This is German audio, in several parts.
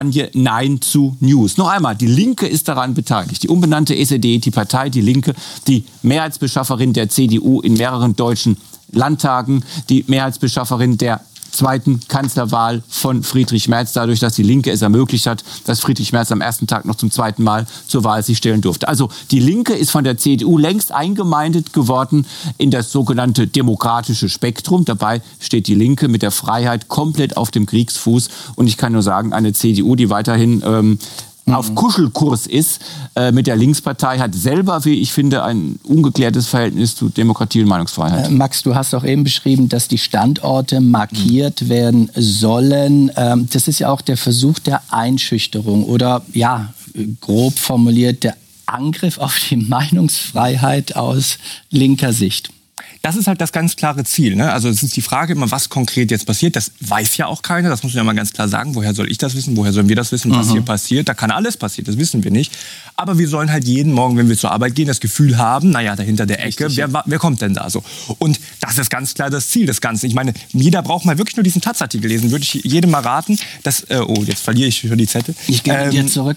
Nein zu News. Noch einmal, die Linke ist daran beteiligt. Die umbenannte SED, die Partei Die Linke, die Mehrheitsbeschafferin der CDU in mehreren deutschen Landtagen, die Mehrheitsbeschafferin der zweiten Kanzlerwahl von Friedrich Merz, dadurch, dass die Linke es ermöglicht hat, dass Friedrich Merz am ersten Tag noch zum zweiten Mal zur Wahl sich stellen durfte. Also die Linke ist von der CDU längst eingemeindet geworden in das sogenannte demokratische Spektrum. Dabei steht die Linke mit der Freiheit komplett auf dem Kriegsfuß. Und ich kann nur sagen, eine CDU, die weiterhin auf Kuschelkurs ist mit der Linkspartei, hat selber, wie ich finde, ein ungeklärtes Verhältnis zu Demokratie und Meinungsfreiheit. Max, du hast auch eben beschrieben, dass die Standorte markiert werden sollen. Das ist ja auch der Versuch der Einschüchterung oder, ja, grob formuliert, der Angriff auf die Meinungsfreiheit aus linker Sicht. Das ist halt das ganz klare Ziel, ne? Also es ist die Frage immer, was konkret jetzt passiert. Das weiß ja auch keiner, das muss man ja mal ganz klar sagen. Woher soll ich das wissen? Woher sollen wir das wissen, was hier passiert? Da kann alles passieren, das wissen wir nicht. Aber wir sollen halt jeden Morgen, wenn wir zur Arbeit gehen, das Gefühl haben, naja, da hinter der Ecke, wer kommt denn da so? Und das ist ganz klar das Ziel des Ganzen. Ich meine, jeder braucht mal wirklich nur diesen Taz-Artikel lesen. Würde ich jedem mal raten, dass, jetzt verliere ich schon die Zettel. Ich gebe dir zurück.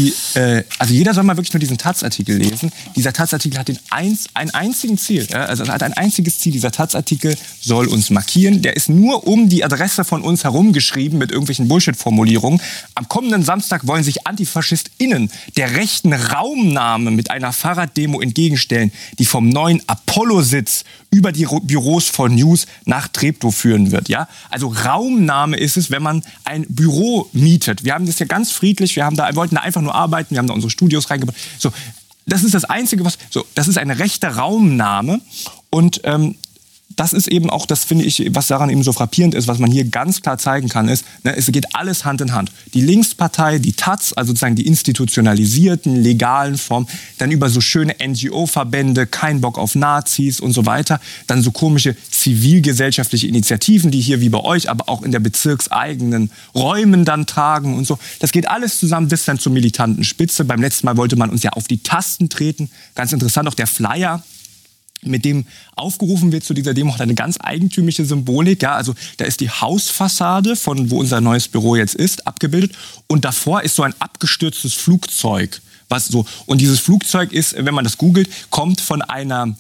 Also jeder soll mal wirklich nur diesen Taz-Artikel lesen. Dieser Taz-Artikel hat ein einziges Ziel. Ja? Also hat ein einziges Ziel. Dieser Taz-Artikel soll uns markieren. Der ist nur um die Adresse von uns herumgeschrieben mit irgendwelchen Bullshit-Formulierungen. Am kommenden Samstag wollen sich AntifaschistInnen der rechten Raumnahme mit einer Fahrraddemo entgegenstellen, die vom neuen Apollo-Sitz über die Büros von News nach Treptow führen wird. Ja? Also Raumnahme ist es, wenn man ein Büro mietet. Wir haben das ja ganz friedlich, wollten da einfach nur arbeiten, wir haben da unsere Studios reingebaut. So, das ist das Einzige, das ist eine rechte Raumnahme und das ist eben auch, das finde ich, was daran eben so frappierend ist, was man hier ganz klar zeigen kann, ist, ne, es geht alles Hand in Hand. Die Linkspartei, die Taz, also sozusagen die institutionalisierten, legalen Formen, dann über so schöne NGO-Verbände, kein Bock auf Nazis und so weiter, dann so komische zivilgesellschaftliche Initiativen, die hier wie bei euch, aber auch in der bezirkseigenen Räumen dann tragen und so. Das geht alles zusammen bis dann zur militanten Spitze. Beim letzten Mal wollte man uns ja auf die Tasten treten. Ganz interessant, auch der Flyer, mit dem aufgerufen wird zu dieser Demo, hat eine ganz eigentümliche Symbolik. Ja, also da ist die Hausfassade, von wo unser neues Büro jetzt ist, abgebildet. Und davor ist so ein abgestürztes Flugzeug. Und dieses Flugzeug ist, wenn man das googelt, kommt von einem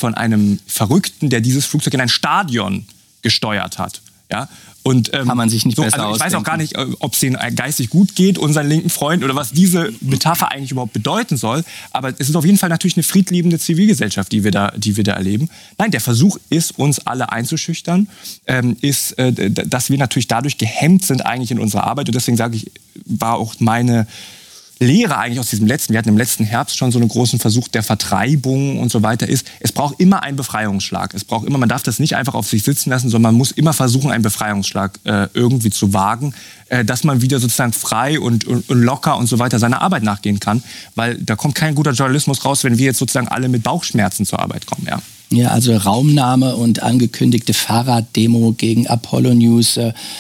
Verrückten, der dieses Flugzeug in ein Stadion gesteuert hat. Ja? Und, kann man sich nicht besser ausdenken. Ich weiß auch gar nicht, ob es denen geistig gut geht, unseren linken Freunden, oder was diese Metapher eigentlich überhaupt bedeuten soll. Aber es ist auf jeden Fall natürlich eine friedliebende Zivilgesellschaft, die wir da erleben. Nein, der Versuch ist, uns alle einzuschüchtern, ist, dass wir natürlich dadurch gehemmt sind eigentlich in unserer Arbeit. Und deswegen sage ich, war auch meine Lehre eigentlich aus wir hatten im letzten Herbst schon so einen großen Versuch der Vertreibung und so weiter ist, es braucht immer einen Befreiungsschlag. Man darf das nicht einfach auf sich sitzen lassen, sondern man muss immer versuchen, einen Befreiungsschlag irgendwie zu wagen, dass man wieder sozusagen frei und locker und so weiter seiner Arbeit nachgehen kann. Weil da kommt kein guter Journalismus raus, wenn wir jetzt sozusagen alle mit Bauchschmerzen zur Arbeit kommen, ja. Ja, also Raumnahme und angekündigte Fahrraddemo gegen Apollo News.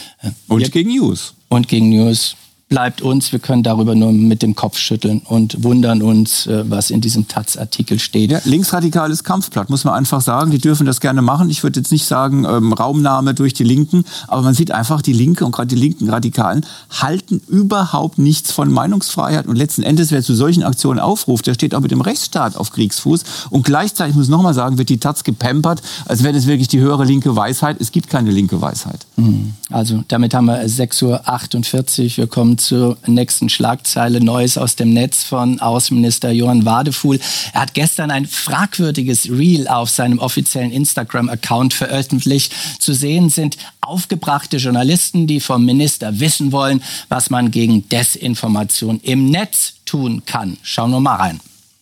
Gegen News. Und gegen News. Bleibt uns, wir können darüber nur mit dem Kopf schütteln und wundern uns, was in diesem Taz-Artikel steht. Ja, linksradikales Kampfblatt, muss man einfach sagen. Die dürfen das gerne machen. Ich würde jetzt nicht sagen, Raumnahme durch die Linken, aber man sieht einfach, die Linke und gerade die linken Radikalen halten überhaupt nichts von Meinungsfreiheit. Und letzten Endes, wer zu solchen Aktionen aufruft, der steht auch mit dem Rechtsstaat auf Kriegsfuß. Und gleichzeitig, ich muss nochmal sagen, wird die Taz gepampert, als wäre das wirklich die höhere linke Weisheit. Es gibt keine linke Weisheit. Also damit haben wir 6:48 Uhr. Wir kommen zur nächsten Schlagzeile. Neues aus dem Netz von Außenminister Johann Wadefuhl. Er hat gestern ein fragwürdiges Reel auf seinem offiziellen Instagram-Account veröffentlicht. Zu sehen sind aufgebrachte Journalisten, die vom Minister wissen wollen, was man gegen Desinformation im Netz tun kann. Schauen wir mal rein.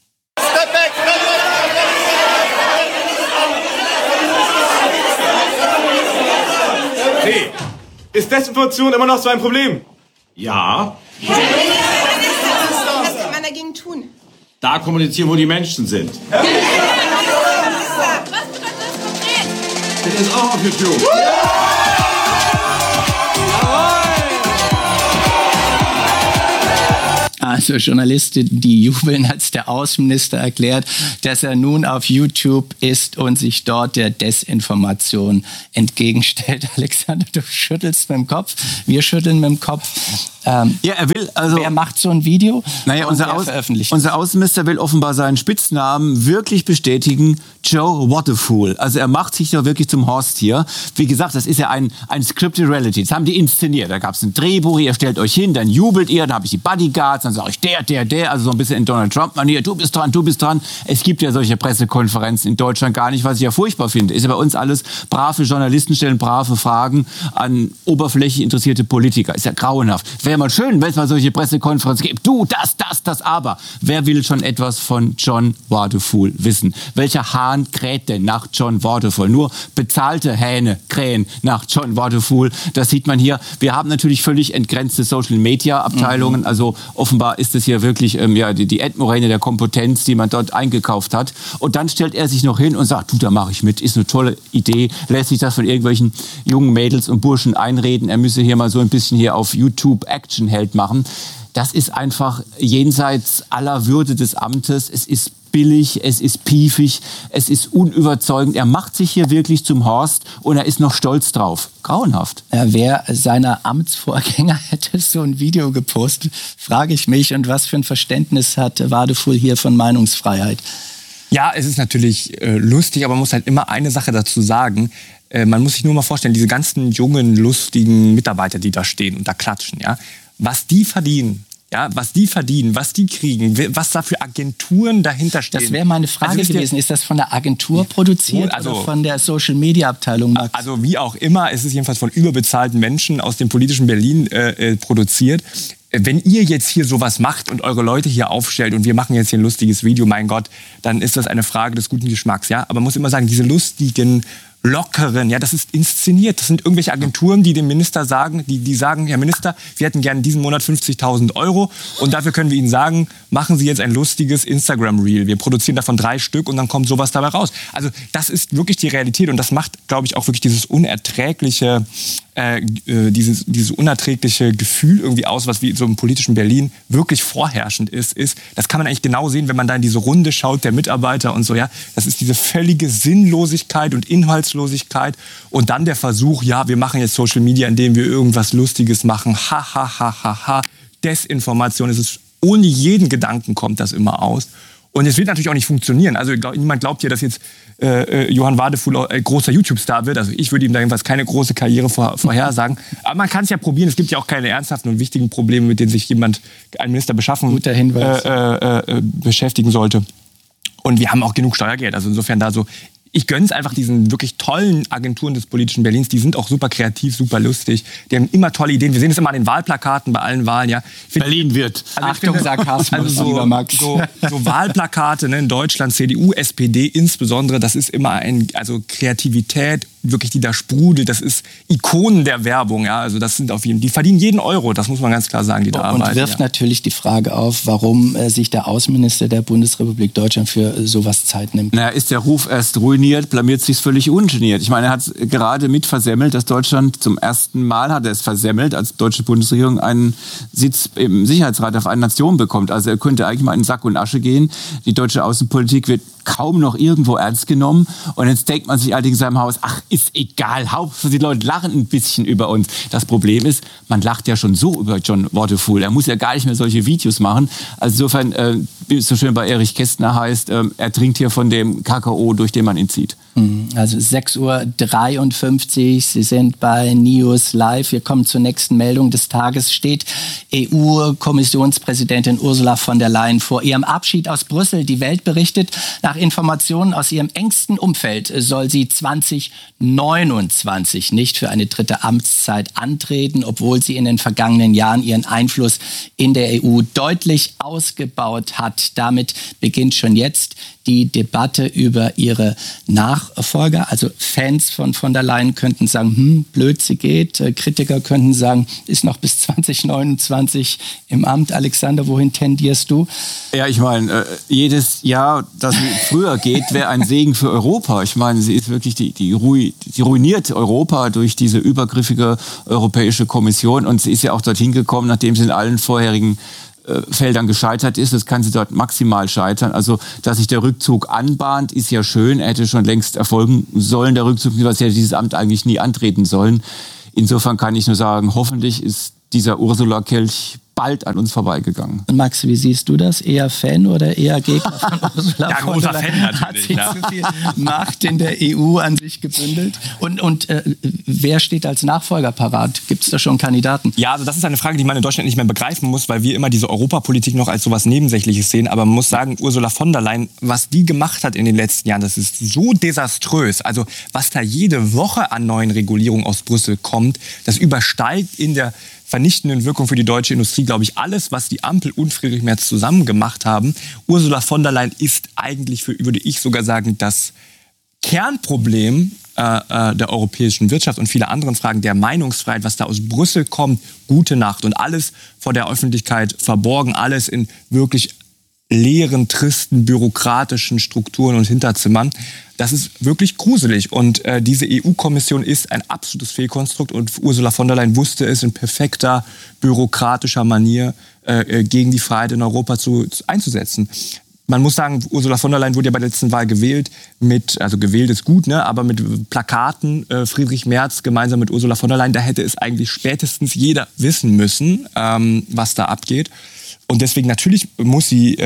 Hey, ist Desinformation immer noch so ein Problem? Ja. Was kann man dagegen tun? Da kommunizieren, wo die Menschen sind. Was bedeutet das konkret? Das ist auch auf YouTube. Also Journalisten, die jubeln, als der Außenminister erklärt, dass er nun auf YouTube ist und sich dort der Desinformation entgegenstellt. Alexander, du schüttelst mit dem Kopf, wir schütteln mit dem Kopf. Ja, er will, also... Wer macht so ein Video? Naja, und wer veröffentlicht unser Außenminister will offenbar seinen Spitznamen wirklich bestätigen, Joe Waterfool. Also er macht sich doch wirklich zum Horst hier. Wie gesagt, das ist ja ein Scripted Reality. Das haben die inszeniert. Da gab es ein Drehbuch, ihr stellt euch hin, dann jubelt ihr, dann habe ich die Bodyguards, dann sage ich der, also so ein bisschen in Donald Trump-Manier, du bist dran. Es gibt ja solche Pressekonferenzen in Deutschland gar nicht, was ich ja furchtbar finde. Ist ja bei uns alles brave Journalisten stellen brave Fragen an oberflächlich interessierte Politiker. Ist ja grauenhaft. Wäre mal schön, wenn es mal solche Pressekonferenzen gibt. Du, das, aber. Wer will schon etwas von John Waterfool wissen? Welcher Hahn kräht denn nach John Waterfool? Nur bezahlte Hähne krähen nach John Waterfool. Das sieht man hier. Wir haben natürlich völlig entgrenzte Social-Media-Abteilungen. Also offenbar ist es hier wirklich die Endmoräne der Kompetenz, die man dort eingekauft hat. Und dann stellt er sich noch hin und sagt, du, da mache ich mit. Ist eine tolle Idee. Lässt sich das von irgendwelchen jungen Mädels und Burschen einreden. Er müsse hier mal so ein bisschen hier auf YouTube Actionheld machen. Das ist einfach jenseits aller Würde des Amtes. Es ist billig, es ist piefig, es ist unüberzeugend. Er macht sich hier wirklich zum Horst und er ist noch stolz drauf. Grauenhaft. Wer seiner Amtsvorgänger hätte so ein Video gepostet, frage ich mich. Und was für ein Verständnis hat Wadefuhl hier von Meinungsfreiheit? Ja, es ist natürlich lustig, aber man muss halt immer eine Sache dazu sagen. Man muss sich nur mal vorstellen, diese ganzen jungen, lustigen Mitarbeiter, die da stehen und da klatschen, ja, was die verdienen, was die kriegen, was da für Agenturen dahinter stehen. Das wäre meine Frage gewesen. Ist das von der Agentur produziert oder von der Social-Media-Abteilung, Max? Also wie auch immer, es ist jedenfalls von überbezahlten Menschen aus dem politischen Berlin produziert. Wenn ihr jetzt hier sowas macht und eure Leute hier aufstellt und wir machen jetzt hier ein lustiges Video, mein Gott, dann ist das eine Frage des guten Geschmacks, ja. Aber man muss immer sagen, diese lustigen, lockeren, ja, das ist inszeniert. Das sind irgendwelche Agenturen, die dem Minister sagen, die sagen, Herr Minister, wir hätten gerne diesen Monat 50.000 € und dafür können wir Ihnen sagen, machen Sie jetzt ein lustiges Instagram-Reel. Wir produzieren davon 3 Stück und dann kommt sowas dabei raus. Also das ist wirklich die Realität und das macht, glaube ich, auch wirklich dieses unerträgliche Gefühl irgendwie aus, was wie so im politischen Berlin wirklich vorherrschend ist, das kann man eigentlich genau sehen, wenn man da in diese Runde schaut, der Mitarbeiter und so, ja. Das ist diese völlige Sinnlosigkeit und Inhaltslosigkeit und dann der Versuch, ja, wir machen jetzt Social Media, indem wir irgendwas Lustiges machen, Desinformation, es ist ohne jeden Gedanken kommt das immer aus. Und es wird natürlich auch nicht funktionieren. Also niemand glaubt hier, dass jetzt Johann Wadefuhl großer YouTube-Star wird. Also ich würde ihm da jedenfalls keine große Karriere vorhersagen. Aber man kann es ja probieren. Es gibt ja auch keine ernsthaften und wichtigen Probleme, mit denen sich ein Minister beschäftigen sollte. Und wir haben auch genug Steuergeld. Also insofern da so... Ich gönne es einfach diesen wirklich tollen Agenturen des politischen Berlins. Die sind auch super kreativ, super lustig. Die haben immer tolle Ideen. Wir sehen es immer an den Wahlplakaten bei allen Wahlen. Ja. Berlin wird. Also Achtung, Sarkasmus, lieber Max. So Wahlplakate, ne, in Deutschland, CDU, SPD insbesondere, das ist immer Kreativität, wirklich, die da sprudelt. Das ist Ikonen der Werbung. Ja. Also das sind die verdienen jeden Euro, das muss man ganz klar sagen, die da arbeiten. Und wirft natürlich die Frage auf, warum sich der Außenminister der Bundesrepublik Deutschland für sowas Zeit nimmt. Na, ist der Ruf erst ruiniert, blamiert sich völlig ungeniert. Ich meine, er hat es gerade mit versemmelt, dass Deutschland zum ersten Mal hat er es versemmelt, als deutsche Bundesregierung einen Sitz im Sicherheitsrat auf eine Nation bekommt. Also er könnte eigentlich mal in Sack und Asche gehen. Die deutsche Außenpolitik wird kaum noch irgendwo ernst genommen. Und jetzt denkt man sich allerdings in seinem Haus, ach, ist egal, Hauptsache die Leute lachen ein bisschen über uns. Das Problem ist, man lacht ja schon so über John Waterfool. Er muss ja gar nicht mehr solche Videos machen. Also insofern, wie es so schön bei Erich Kästner heißt, er trinkt hier von dem Kakao, durch den man ihn zieht. Also 6:53 Uhr, Sie sind bei News Live. Wir kommen zur nächsten Meldung des Tages. Steht EU-Kommissionspräsidentin Ursula von der Leyen vor ihrem Abschied aus Brüssel. Die Welt berichtet, nach Informationen aus ihrem engsten Umfeld soll sie 2029 nicht für eine dritte Amtszeit antreten, obwohl sie in den vergangenen Jahren ihren Einfluss in der EU deutlich ausgebaut hat. Damit beginnt schon jetzt die Debatte über ihre Nachfolger. Also Fans von der Leyen könnten sagen, blöd sie geht. Kritiker könnten sagen, ist noch bis 2029 im Amt. Alexander, wohin tendierst du? Ja, ich meine, jedes Jahr, das früher geht, wäre ein Segen für Europa. Ich meine, sie ist wirklich die ruiniert Europa durch diese übergriffige Europäische Kommission. Und sie ist ja auch dorthin gekommen, nachdem sie in allen vorherigen Feldern gescheitert ist. Das kann sie dort maximal scheitern. Also, dass sich der Rückzug anbahnt, ist ja schön. Er hätte schon längst erfolgen sollen, der Rückzug. Sie hätte dieses Amt eigentlich nie antreten sollen. Insofern kann ich nur sagen, hoffentlich ist dieser Ursula Kelch bald an uns vorbeigegangen. Und Max, wie siehst du das? Eher Fan oder eher Gegner von Ursula Ja, von der großer Leyen? Fan natürlich, Hat sie ja. zu viel Macht in der EU an sich gebündelt? Und wer steht als Nachfolger parat? Gibt es da schon Kandidaten? Ja, also das ist eine Frage, die man in Deutschland nicht mehr begreifen muss, weil wir immer diese Europapolitik noch als sowas Nebensächliches sehen. Aber man muss sagen, Ursula von der Leyen, was die gemacht hat in den letzten Jahren, das ist so desaströs. Also was da jede Woche an neuen Regulierungen aus Brüssel kommt, das übersteigt in der vernichtenden Wirkung für die deutsche Industrie, glaube ich, alles, was die Ampel und Friedrich Merz zusammen gemacht haben. Ursula von der Leyen ist eigentlich, würde ich sogar sagen, das Kernproblem der europäischen Wirtschaft und viele anderen Fragen der Meinungsfreiheit, was da aus Brüssel kommt, gute Nacht und alles vor der Öffentlichkeit verborgen, alles in wirklich leeren, tristen, bürokratischen Strukturen und Hinterzimmern. Das ist wirklich gruselig. Und diese EU-Kommission ist ein absolutes Fehlkonstrukt und Ursula von der Leyen wusste es in perfekter, bürokratischer Manier gegen die Freiheit in Europa einzusetzen. Man muss sagen, Ursula von der Leyen wurde ja bei der letzten Wahl gewählt also gewählt ist gut, ne, aber mit Plakaten Friedrich Merz gemeinsam mit Ursula von der Leyen, da hätte es eigentlich spätestens jeder wissen müssen, was da abgeht. Und deswegen natürlich muss sie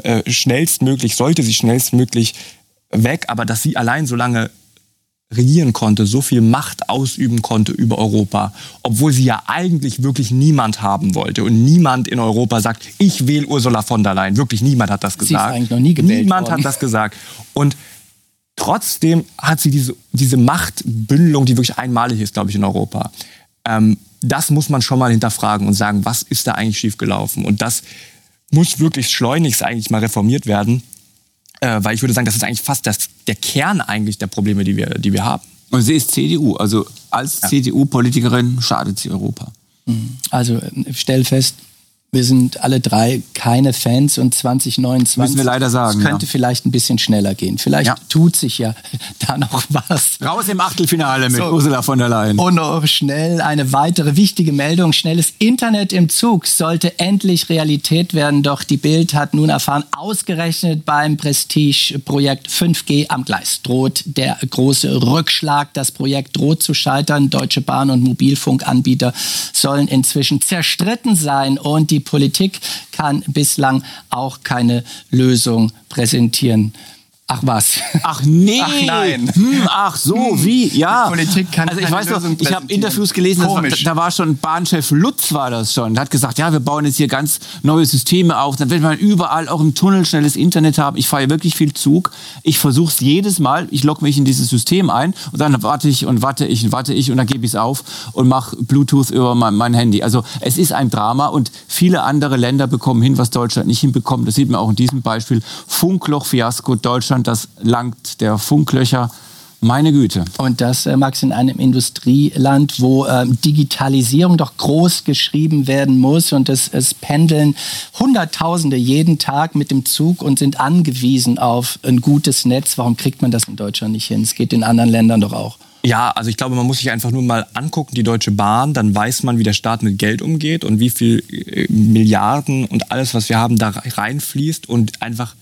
sollte sie schnellstmöglich weg, aber dass sie allein so lange regieren konnte, so viel Macht ausüben konnte über Europa, obwohl sie ja eigentlich wirklich niemand haben wollte und niemand in Europa sagt, ich wähle Ursula von der Leyen. Wirklich niemand hat das gesagt. Sie ist eigentlich noch nie gewählt Niemand worden. hat das gesagt. Und trotzdem hat sie diese Machtbündelung, die wirklich einmalig ist, glaube ich, in Europa. Das muss man schon mal hinterfragen und sagen, was ist da eigentlich schiefgelaufen? Und das muss wirklich schleunigst eigentlich mal reformiert werden. Weil ich würde sagen, das ist eigentlich fast der Kern eigentlich der Probleme, die wir haben. Und sie ist CDU, also als CDU-Politikerin schadet sie Europa. Also stell fest, wir sind alle drei keine Fans und 2029 Müssen wir leider sagen, es könnte vielleicht ein bisschen schneller gehen. Vielleicht tut sich ja da noch was. Raus im Achtelfinale mit Ursula von der Leyen. Und noch schnell eine weitere wichtige Meldung. Schnelles Internet im Zug sollte endlich Realität werden. Doch die Bild hat nun erfahren, ausgerechnet beim Prestige-Projekt 5G am Gleis droht der große Rückschlag. Das Projekt droht zu scheitern. Deutsche Bahn und Mobilfunkanbieter sollen inzwischen zerstritten sein. Und die Politik kann bislang auch keine Lösung präsentieren. Ach was? Ach nee. Ach nein. Ach so, wie? Ja. Die Politik kann also ich keine weiß noch, Lösung ich habe präsentieren. Interviews gelesen, da war schon Bahnchef Lutz war das schon. Der hat gesagt, ja, wir bauen jetzt hier ganz neue Systeme auf. Dann wird man überall auch im Tunnel schnelles Internet haben. Ich fahre ja wirklich viel Zug. Ich versuche es jedes Mal. Ich logge mich in dieses System ein und dann warte ich und dann gebe ich es auf und mache Bluetooth über mein Handy. Also es ist ein Drama und viele andere Länder bekommen hin, was Deutschland nicht hinbekommt. Das sieht man auch in diesem Beispiel. Funkloch-Fiasko Deutschland, das langt der Funklöcher. Meine Güte. Und das, Max, in einem Industrieland, wo Digitalisierung doch groß geschrieben werden muss und es pendeln Hunderttausende jeden Tag mit dem Zug und sind angewiesen auf ein gutes Netz. Warum kriegt man das in Deutschland nicht hin? Es geht in anderen Ländern doch auch. Ja, also ich glaube, man muss sich einfach nur mal angucken, die Deutsche Bahn, dann weiß man, wie der Staat mit Geld umgeht und wie viel Milliarden und alles, was wir haben, da reinfließt und einfach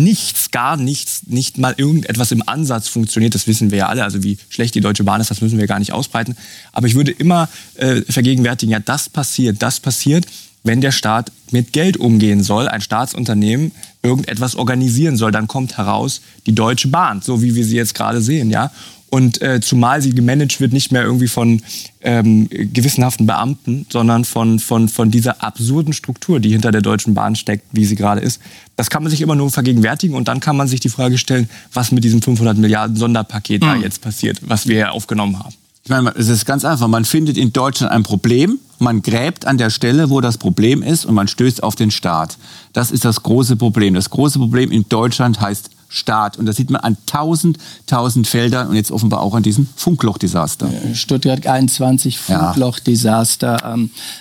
gar nichts, nicht mal irgendetwas im Ansatz funktioniert. Das wissen wir ja alle. Also wie schlecht die Deutsche Bahn ist, das müssen wir gar nicht ausbreiten. Aber ich würde immer vergegenwärtigen, ja, das passiert, wenn der Staat mit Geld umgehen soll, ein Staatsunternehmen irgendetwas organisieren soll. Dann kommt heraus die Deutsche Bahn, so wie wir sie jetzt gerade sehen, ja. Und zumal sie gemanagt wird, nicht mehr irgendwie von gewissenhaften Beamten, sondern von dieser absurden Struktur, die hinter der Deutschen Bahn steckt, wie sie gerade ist. Das kann man sich immer nur vergegenwärtigen und dann kann man sich die Frage stellen, was mit diesem 500 Milliarden Sonderpaket da jetzt passiert, was wir ja aufgenommen haben. Ich meine, es ist ganz einfach. Man findet in Deutschland ein Problem, man gräbt an der Stelle, wo das Problem ist und man stößt auf den Staat. Das ist das große Problem. Das große Problem in Deutschland heißt Staat. Und das sieht man an tausend Feldern und jetzt offenbar auch an diesem Funkloch-Desaster. Stuttgart 21, Funkloch-Desaster.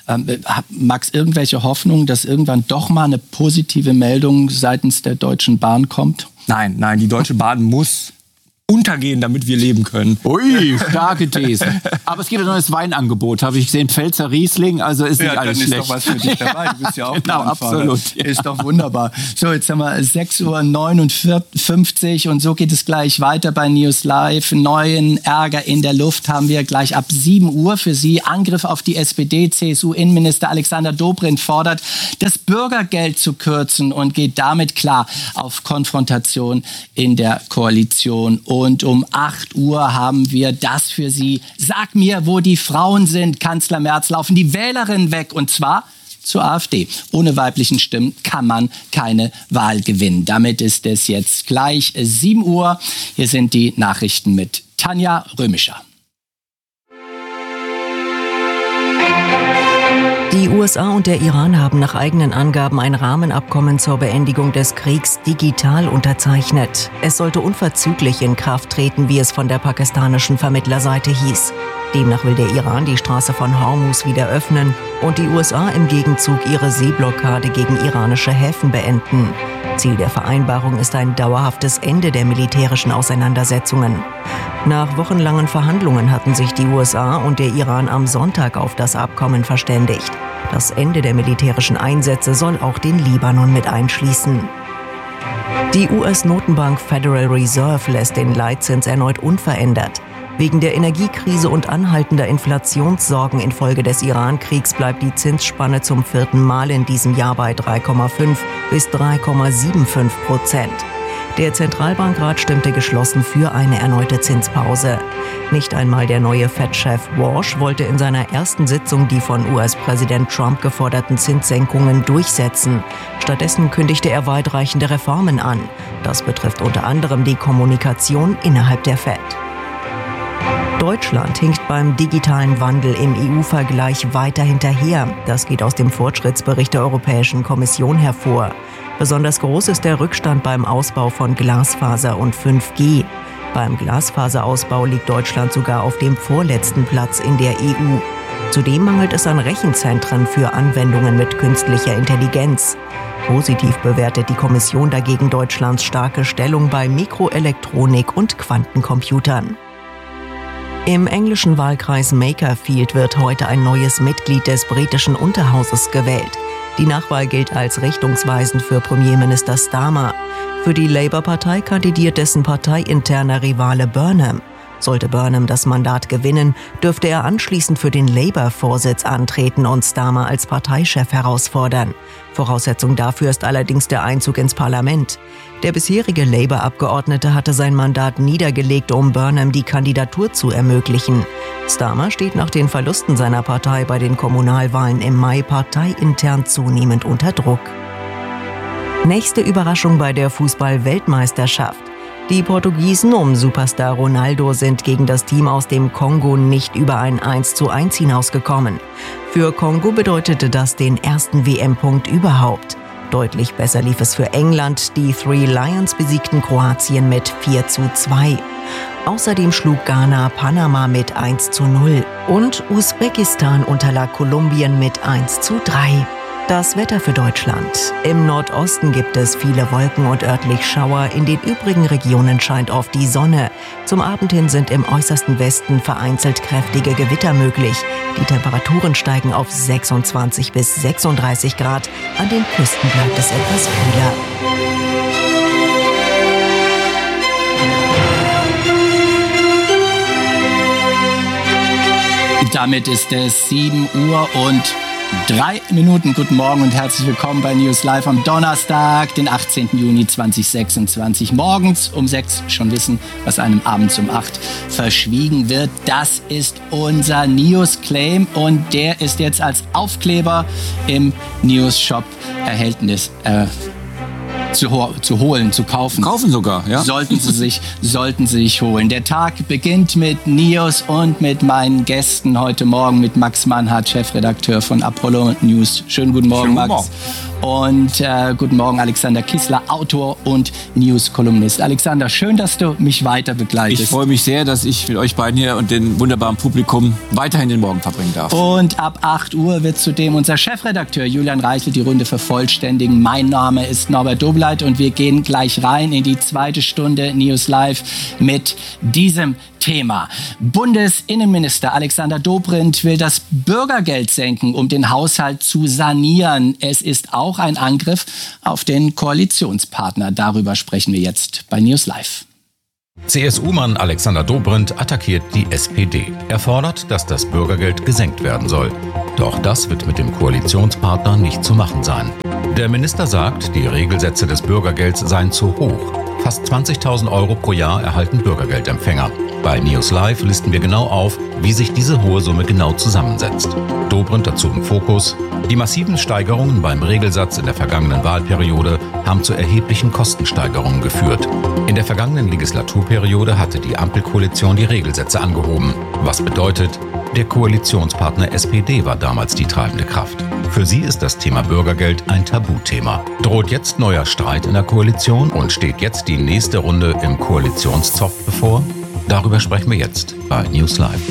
Max, irgendwelche Hoffnung, dass irgendwann doch mal eine positive Meldung seitens der Deutschen Bahn kommt? Nein, die Deutsche Bahn muss untergehen, damit wir leben können. Ui, starke These. Aber es gibt ein neues Weinangebot, habe ich gesehen. Pfälzer Riesling, also ist nicht alles schlecht. Ja, dann ist doch was für dich dabei. Du bist ja auch genau, absolut. Ja. Ist doch wunderbar. So, jetzt haben wir 6:59 Uhr und so geht es gleich weiter bei News Live. Neuen Ärger in der Luft haben wir gleich ab 7 Uhr für Sie. Angriff auf die SPD. CSU-Innenminister Alexander Dobrindt fordert, das Bürgergeld zu kürzen und geht damit klar auf Konfrontation in der Koalition. Und um 8 Uhr haben wir das für Sie. Sag mir, wo die Frauen sind. Kanzler Merz, laufen die Wählerinnen weg und zwar zur AfD. Ohne weiblichen Stimmen kann man keine Wahl gewinnen. Damit ist es jetzt gleich 7 Uhr. Hier sind die Nachrichten mit Tanja Römischer. Die USA und der Iran haben nach eigenen Angaben ein Rahmenabkommen zur Beendigung des Kriegs digital unterzeichnet. Es sollte unverzüglich in Kraft treten, wie es von der pakistanischen Vermittlerseite hieß. Demnach will der Iran die Straße von Hormuz wieder öffnen und die USA im Gegenzug ihre Seeblockade gegen iranische Häfen beenden. Ziel der Vereinbarung ist ein dauerhaftes Ende der militärischen Auseinandersetzungen. Nach wochenlangen Verhandlungen hatten sich die USA und der Iran am Sonntag auf das Abkommen verständigt. Das Ende der militärischen Einsätze soll auch den Libanon mit einschließen. Die US-Notenbank Federal Reserve lässt den Leitzins erneut unverändert. Wegen der Energiekrise und anhaltender Inflationssorgen infolge des Iran-Kriegs bleibt die Zinsspanne zum 4. Mal in diesem Jahr bei 3,5 bis 3,75%. Der Zentralbankrat stimmte geschlossen für eine erneute Zinspause. Nicht einmal der neue Fed-Chef Walsh wollte in seiner ersten Sitzung die von US-Präsident Trump geforderten Zinssenkungen durchsetzen. Stattdessen kündigte er weitreichende Reformen an. Das betrifft unter anderem die Kommunikation innerhalb der Fed. Deutschland hinkt beim digitalen Wandel im EU-Vergleich weiter hinterher. Das geht aus dem Fortschrittsbericht der Europäischen Kommission hervor. Besonders groß ist der Rückstand beim Ausbau von Glasfaser und 5G. Beim Glasfaserausbau liegt Deutschland sogar auf dem vorletzten Platz in der EU. Zudem mangelt es an Rechenzentren für Anwendungen mit künstlicher Intelligenz. Positiv bewertet die Kommission dagegen Deutschlands starke Stellung bei Mikroelektronik und Quantencomputern. Im englischen Wahlkreis Makerfield wird heute ein neues Mitglied des britischen Unterhauses gewählt. Die Nachwahl gilt als richtungsweisend für Premierminister Starmer. Für die Labour-Partei kandidiert dessen parteiinterner Rivale Burnham. Sollte Burnham das Mandat gewinnen, dürfte er anschließend für den Labour-Vorsitz antreten und Starmer als Parteichef herausfordern. Voraussetzung dafür ist allerdings der Einzug ins Parlament. Der bisherige Labour-Abgeordnete hatte sein Mandat niedergelegt, um Burnham die Kandidatur zu ermöglichen. Starmer steht nach den Verlusten seiner Partei bei den Kommunalwahlen im Mai parteiintern zunehmend unter Druck. Nächste Überraschung bei der Fußball-Weltmeisterschaft. Die Portugiesen um Superstar Ronaldo sind gegen das Team aus dem Kongo nicht über ein 1:1 hinausgekommen. Für Kongo bedeutete das den ersten WM-Punkt überhaupt. Deutlich besser lief es für England. Die Three Lions besiegten Kroatien mit 4:2. Außerdem schlug Ghana Panama mit 1:0 und Usbekistan unterlag Kolumbien mit 1:3. Das Wetter für Deutschland. Im Nordosten gibt es viele Wolken und örtlich Schauer. In den übrigen Regionen scheint oft die Sonne. Zum Abend hin sind im äußersten Westen vereinzelt kräftige Gewitter möglich. Die Temperaturen steigen auf 26 bis 36 Grad. An den Küsten bleibt es etwas kühler. Damit ist es 7 Uhr und 3 Minuten. Guten Morgen und herzlich willkommen bei News Live am Donnerstag, den 18. Juni 2026. Morgens um 6 schon wissen, was einem abends um 8 verschwiegen wird. Das ist unser News Claim und der ist jetzt als Aufkleber im News Shop erhältnis. Zu holen, zu kaufen. Kaufen sogar, ja. Sollten Sie sich holen. Der Tag beginnt mit News und mit meinen Gästen heute Morgen, mit Max Mannhardt, Chefredakteur von Apollo News. Schönen guten Morgen, Max. Morgen. Und guten Morgen, Alexander Kissler, Autor und News-Kolumnist. Alexander, schön, dass du mich weiter begleitest. Ich freue mich sehr, dass ich mit euch beiden hier und dem wunderbaren Publikum weiterhin den Morgen verbringen darf. Und ab 8 Uhr wird zudem unser Chefredakteur Julian Reichel die Runde vervollständigen. Mein Name ist Norbert Dobler. Kubleit und wir gehen gleich rein in die zweite Stunde News Live mit diesem Thema. Bundesinnenminister Alexander Dobrindt will das Bürgergeld senken, um den Haushalt zu sanieren. Es ist auch ein Angriff auf den Koalitionspartner. Darüber sprechen wir jetzt bei News Live. CSU-Mann Alexander Dobrindt attackiert die SPD. Er fordert, dass das Bürgergeld gesenkt werden soll. Doch das wird mit dem Koalitionspartner nicht zu machen sein. Der Minister sagt, die Regelsätze des Bürgergelds seien zu hoch. Fast 20.000 Euro pro Jahr erhalten Bürgergeldempfänger. Bei News Live listen wir genau auf, wie sich diese hohe Summe genau zusammensetzt. Dobrindt dazu im Fokus. Die massiven Steigerungen beim Regelsatz in der vergangenen Wahlperiode haben zu erheblichen Kostensteigerungen geführt. In der vergangenen Legislaturperiode hatte die Ampelkoalition die Regelsätze angehoben. Was bedeutet, der Koalitionspartner SPD war damals die treibende Kraft. Für sie ist das Thema Bürgergeld ein Tabuthema. Droht jetzt neuer Streit in der Koalition und steht jetzt die nächste Runde im Koalitionszoff bevor? Darüber sprechen wir jetzt bei News Live.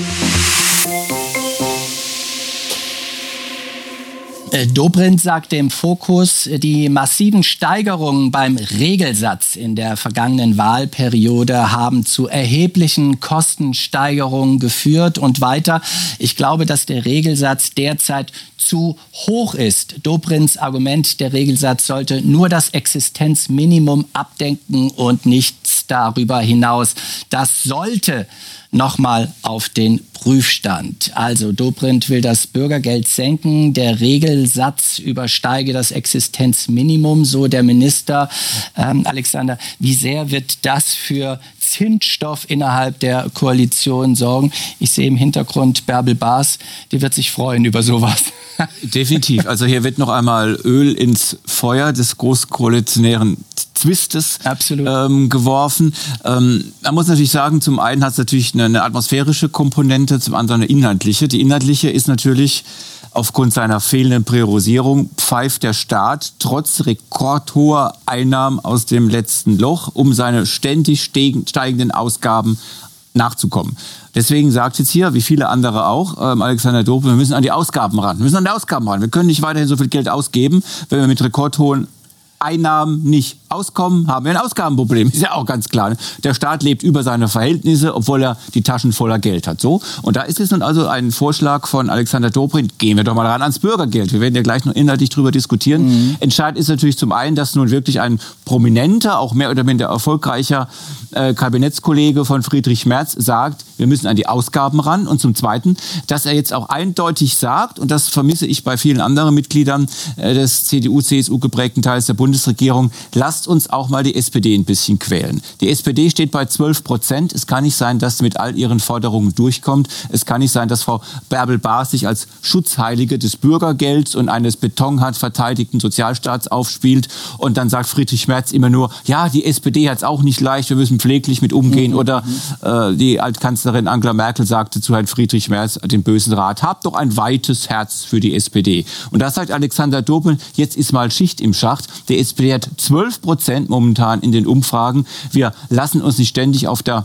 Dobrindt sagte im Fokus, die massiven Steigerungen beim Regelsatz in der vergangenen Wahlperiode haben zu erheblichen Kostensteigerungen geführt und weiter. Ich glaube, dass der Regelsatz derzeit zu hoch ist. Dobrindts Argument, der Regelsatz sollte nur das Existenzminimum abdecken und nichts darüber hinaus. Das sollte nochmal auf den Prüfstand. Also Dobrindt will das Bürgergeld senken, der Regelsatz übersteige das Existenzminimum, so der Minister. Alexander, wie sehr wird das für Zündstoff innerhalb der Koalition sorgen? Ich sehe im Hintergrund Bärbel Baas, die wird sich freuen über sowas. Definitiv. Also hier wird noch einmal Öl ins Feuer des großkoalitionären Twistes geworfen. Man muss natürlich sagen, zum einen hat es natürlich eine atmosphärische Komponente, zum anderen eine inhaltliche. Die inhaltliche ist natürlich, aufgrund seiner fehlenden Priorisierung pfeift der Staat trotz rekordhoher Einnahmen aus dem letzten Loch, um seine ständig steigenden Ausgaben nachzukommen. Deswegen sagt jetzt hier, wie viele andere auch, Alexander Dobrindt, wir müssen an die Ausgaben ran. Wir können nicht weiterhin so viel Geld ausgeben, wenn wir mit rekordhohen Einnahmen nicht auskommen, haben wir ein Ausgabenproblem. Ist ja auch ganz klar. Der Staat lebt über seine Verhältnisse, obwohl er die Taschen voller Geld hat. So. Und da ist es nun also ein Vorschlag von Alexander Dobrindt, gehen wir doch mal ran ans Bürgergeld. Wir werden ja gleich noch inhaltlich drüber diskutieren. Entscheidend ist natürlich zum einen, dass nun wirklich ein prominenter, auch mehr oder minder erfolgreicher Kabinettskollege von Friedrich Merz sagt, wir müssen an die Ausgaben ran. Und zum Zweiten, dass er jetzt auch eindeutig sagt, und das vermisse ich bei vielen anderen Mitgliedern des CDU-CSU geprägten Teils der Bundesregierung, lasst uns auch mal die SPD ein bisschen quälen. Die SPD steht bei 12%. Es kann nicht sein, dass sie mit all ihren Forderungen durchkommt. Es kann nicht sein, dass Frau Bärbel Baas sich als Schutzheilige des Bürgergelds und eines betonhart verteidigten Sozialstaats aufspielt. Und dann sagt Friedrich Merz immer nur, ja, die SPD hat es auch nicht leicht, wir müssen pfleglich mit umgehen. Oder die Altkanzlerin Angela Merkel sagte zu Herrn Friedrich Merz, den bösen Rat, habt doch ein weites Herz für die SPD. Und das sagt Alexander Dobrindt, jetzt ist mal Schicht im Schacht. Der SPD hat 12% momentan in den Umfragen. Wir lassen uns nicht ständig auf der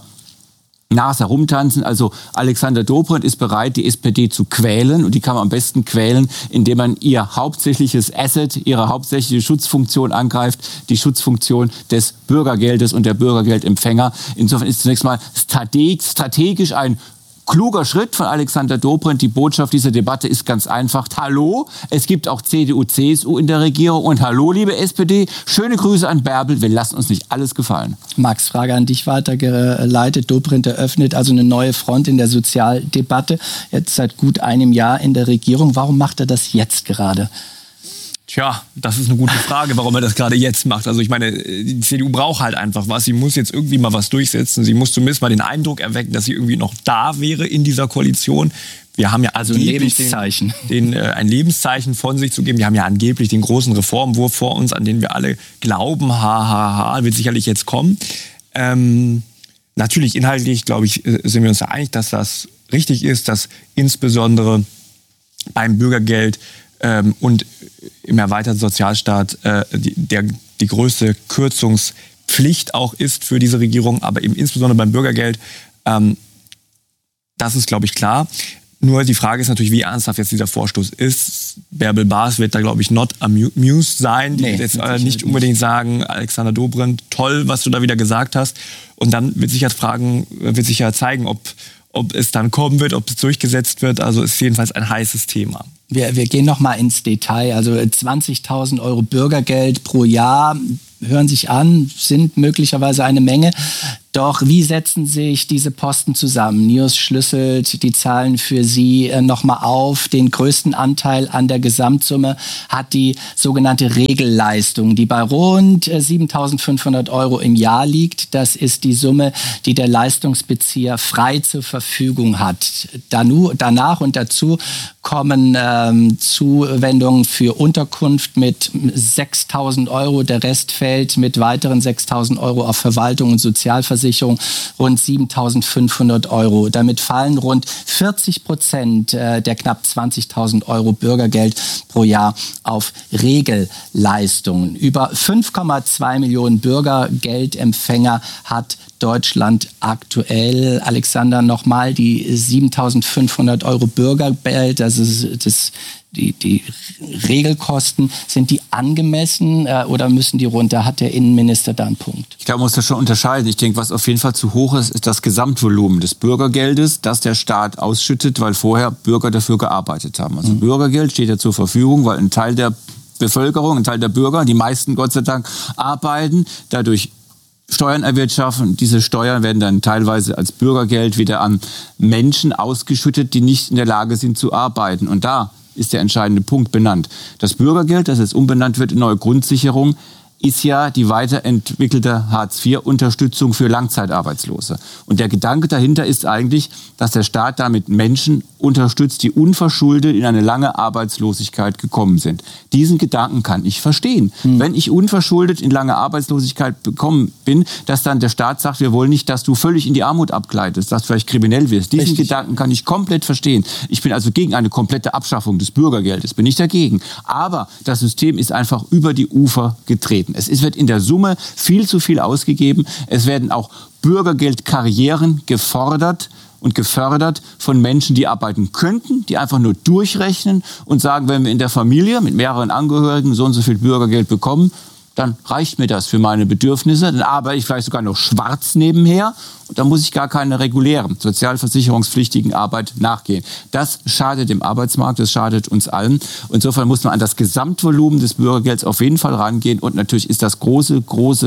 Nase herumtanzen. Also Alexander Dobrindt ist bereit, die SPD zu quälen. Und die kann man am besten quälen, indem man ihr hauptsächliches Asset, ihre hauptsächliche Schutzfunktion angreift, die Schutzfunktion des Bürgergeldes und der Bürgergeldempfänger. Insofern ist zunächst mal strategisch ein kluger Schritt von Alexander Dobrindt. Die Botschaft dieser Debatte ist ganz einfach. Hallo, es gibt auch CDU, CSU in der Regierung. Und hallo, liebe SPD, schöne Grüße an Bärbel. Wir lassen uns nicht alles gefallen. Max, Frage an dich weitergeleitet. Dobrindt eröffnet also eine neue Front in der Sozialdebatte. Jetzt seit gut einem Jahr in der Regierung. Warum macht er das jetzt gerade? Tja, das ist eine gute Frage, warum er das gerade jetzt macht. Also ich meine, die CDU braucht halt einfach was. Sie muss jetzt irgendwie mal was durchsetzen. Sie muss zumindest mal den Eindruck erwecken, dass sie irgendwie noch da wäre in dieser Koalition. Wir haben ja also ein Lebenszeichen. Ein Lebenszeichen von sich zu geben. Wir haben ja angeblich den großen Reformwurf vor uns, an den wir alle glauben. Wird sicherlich jetzt kommen. Natürlich inhaltlich, glaube ich, sind wir uns da einig, dass das richtig ist, dass insbesondere beim Bürgergeld und im erweiterten Sozialstaat die größte Kürzungspflicht auch ist für diese Regierung, aber eben insbesondere beim Bürgergeld, das ist, glaube ich, klar. Nur die Frage ist natürlich, wie ernsthaft jetzt dieser Vorstoß ist. Bärbel Baas wird da, glaube ich, not amused sein. Die wird jetzt nicht unbedingt sagen, Alexander Dobrindt, toll, was du da wieder gesagt hast. Und dann wird sich ja zeigen, ob es dann kommen wird, ob es durchgesetzt wird. Also ist jedenfalls ein heißes Thema. Wir gehen noch mal ins Detail. Also 20.000 Euro Bürgergeld pro Jahr hören sich an, sind möglicherweise eine Menge. Doch wie setzen sich diese Posten zusammen? NIOS schlüsselt die Zahlen für Sie nochmal auf. Den größten Anteil an der Gesamtsumme hat die sogenannte Regelleistung, die bei rund 7.500 Euro im Jahr liegt. Das ist die Summe, die der Leistungsbezieher frei zur Verfügung hat. Danach und dazu kommen Zuwendungen für Unterkunft mit 6.000 Euro. Der Rest fällt mit weiteren 6.000 Euro auf Verwaltung und Sozialversicherung, rund 7.500 Euro. Damit fallen rund 40% der knapp 20.000 Euro Bürgergeld pro Jahr auf Regelleistungen. Über 5,2 Millionen Bürgergeldempfänger hat Deutschland aktuell. Alexander, nochmal die 7.500 Euro Bürgergeld, die Regelkosten, sind die angemessen oder müssen die runter? Hat der Innenminister da einen Punkt? Ich glaube, man muss das schon unterscheiden. Ich denke, was auf jeden Fall zu hoch ist, ist das Gesamtvolumen des Bürgergeldes, das der Staat ausschüttet, weil vorher Bürger dafür gearbeitet haben. Also Bürgergeld steht ja zur Verfügung, weil ein Teil der Bevölkerung, ein Teil der Bürger, die meisten Gott sei Dank, arbeiten, dadurch Steuern erwirtschaften. Diese Steuern werden dann teilweise als Bürgergeld wieder an Menschen ausgeschüttet, die nicht in der Lage sind zu arbeiten. Und da ist der entscheidende Punkt benannt. Das Bürgergeld, das jetzt umbenannt wird in neue Grundsicherung, ist ja die weiterentwickelte Hartz-IV-Unterstützung für Langzeitarbeitslose. Und der Gedanke dahinter ist eigentlich, dass der Staat damit Menschen unterstützt, die unverschuldet in eine lange Arbeitslosigkeit gekommen sind. Diesen Gedanken kann ich verstehen. Wenn ich unverschuldet in lange Arbeitslosigkeit gekommen bin, dass dann der Staat sagt, wir wollen nicht, dass du völlig in die Armut abgleitest, dass du vielleicht kriminell wirst. Diesen Gedanken kann ich komplett verstehen. Ich bin also gegen eine komplette Abschaffung des Bürgergeldes, bin ich dagegen. Aber das System ist einfach über die Ufer getreten. Es wird in der Summe viel zu viel ausgegeben. Es werden auch Bürgergeldkarrieren gefordert und gefördert von Menschen, die arbeiten könnten, die einfach nur durchrechnen und sagen, wenn wir in der Familie mit mehreren Angehörigen so und so viel Bürgergeld bekommen, dann reicht mir das für meine Bedürfnisse. Dann arbeite ich vielleicht sogar noch schwarz nebenher und dann muss ich gar keine regulären, sozialversicherungspflichtigen Arbeit nachgehen. Das schadet dem Arbeitsmarkt, das schadet uns allen. Insofern muss man an das Gesamtvolumen des Bürgergelds auf jeden Fall rangehen. Und natürlich ist das große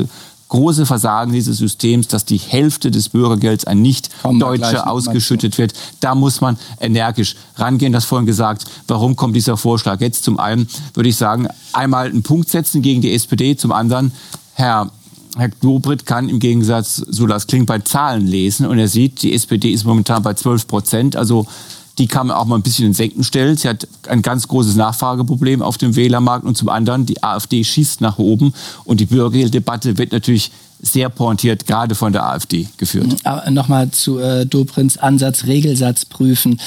Versagen dieses Systems, dass die Hälfte des Bürgergelds an Nicht-Deutsche ausgeschüttet wird. Da muss man energisch rangehen. Das vorhin gesagt. Warum kommt dieser Vorschlag jetzt? Zum einen würde ich sagen, einmal einen Punkt setzen gegen die SPD. Zum anderen, Herr Dobrindt kann im Gegensatz, so das klingt, bei Zahlen lesen. Und er sieht, die SPD ist momentan bei 12%. Also die kann man auch mal ein bisschen in Senken stellen. Sie hat ein ganz großes Nachfrageproblem auf dem Wählermarkt. Und zum anderen, die AfD schießt nach oben. Und die Bürgergelddebatte wird natürlich sehr pointiert, gerade von der AfD geführt. Nochmal zu Dobrindts Ansatz, Regelsatz prüfen.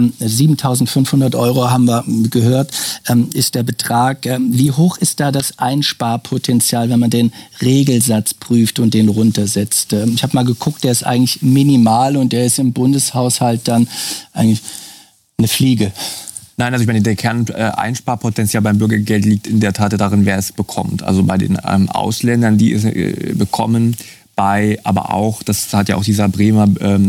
7.500 Euro haben wir gehört, ist der Betrag. Wie hoch ist da das Einsparpotenzial, wenn man den Regelsatz prüft und den runtersetzt? Ich habe mal geguckt, der ist eigentlich minimal und der ist im Bundeshaushalt dann eigentlich eine Fliege. Nein, also ich meine, der Kern-Einsparpotenzial beim Bürgergeld liegt in der Tat darin, wer es bekommt. Also bei den Ausländern, die es bekommen, aber auch, das hat ja auch dieser Bremer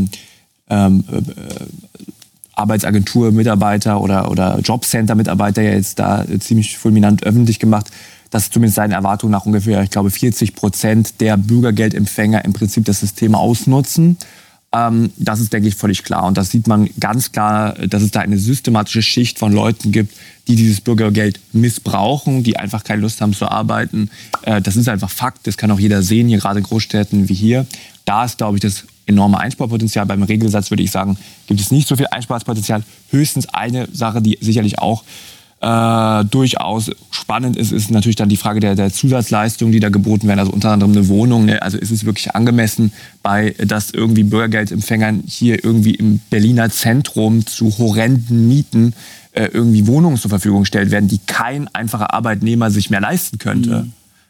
Arbeitsagentur-Mitarbeiter oder Jobcenter-Mitarbeiter ja jetzt da ziemlich fulminant öffentlich gemacht, dass zumindest seinen Erwartungen nach ungefähr, ich glaube, 40% der Bürgergeldempfänger im Prinzip das System ausnutzen. Das ist, denke ich, völlig klar. Und das sieht man ganz klar, dass es da eine systematische Schicht von Leuten gibt, die dieses Bürgergeld missbrauchen, die einfach keine Lust haben zu arbeiten. Das ist einfach Fakt. Das kann auch jeder sehen, hier gerade in Großstädten wie hier. Da ist, glaube ich, das enorme Einsparpotenzial. Beim Regelsatz würde ich sagen, gibt es nicht so viel Einsparpotenzial. Höchstens eine Sache, die sicherlich auch durchaus spannend ist natürlich dann die Frage der Zusatzleistungen, die da geboten werden, also unter anderem eine Wohnung. Ne? Also ist es wirklich angemessen, dass irgendwie Bürgergeldempfängern hier irgendwie im Berliner Zentrum zu horrenden Mieten irgendwie Wohnungen zur Verfügung gestellt werden, die kein einfacher Arbeitnehmer sich mehr leisten könnte.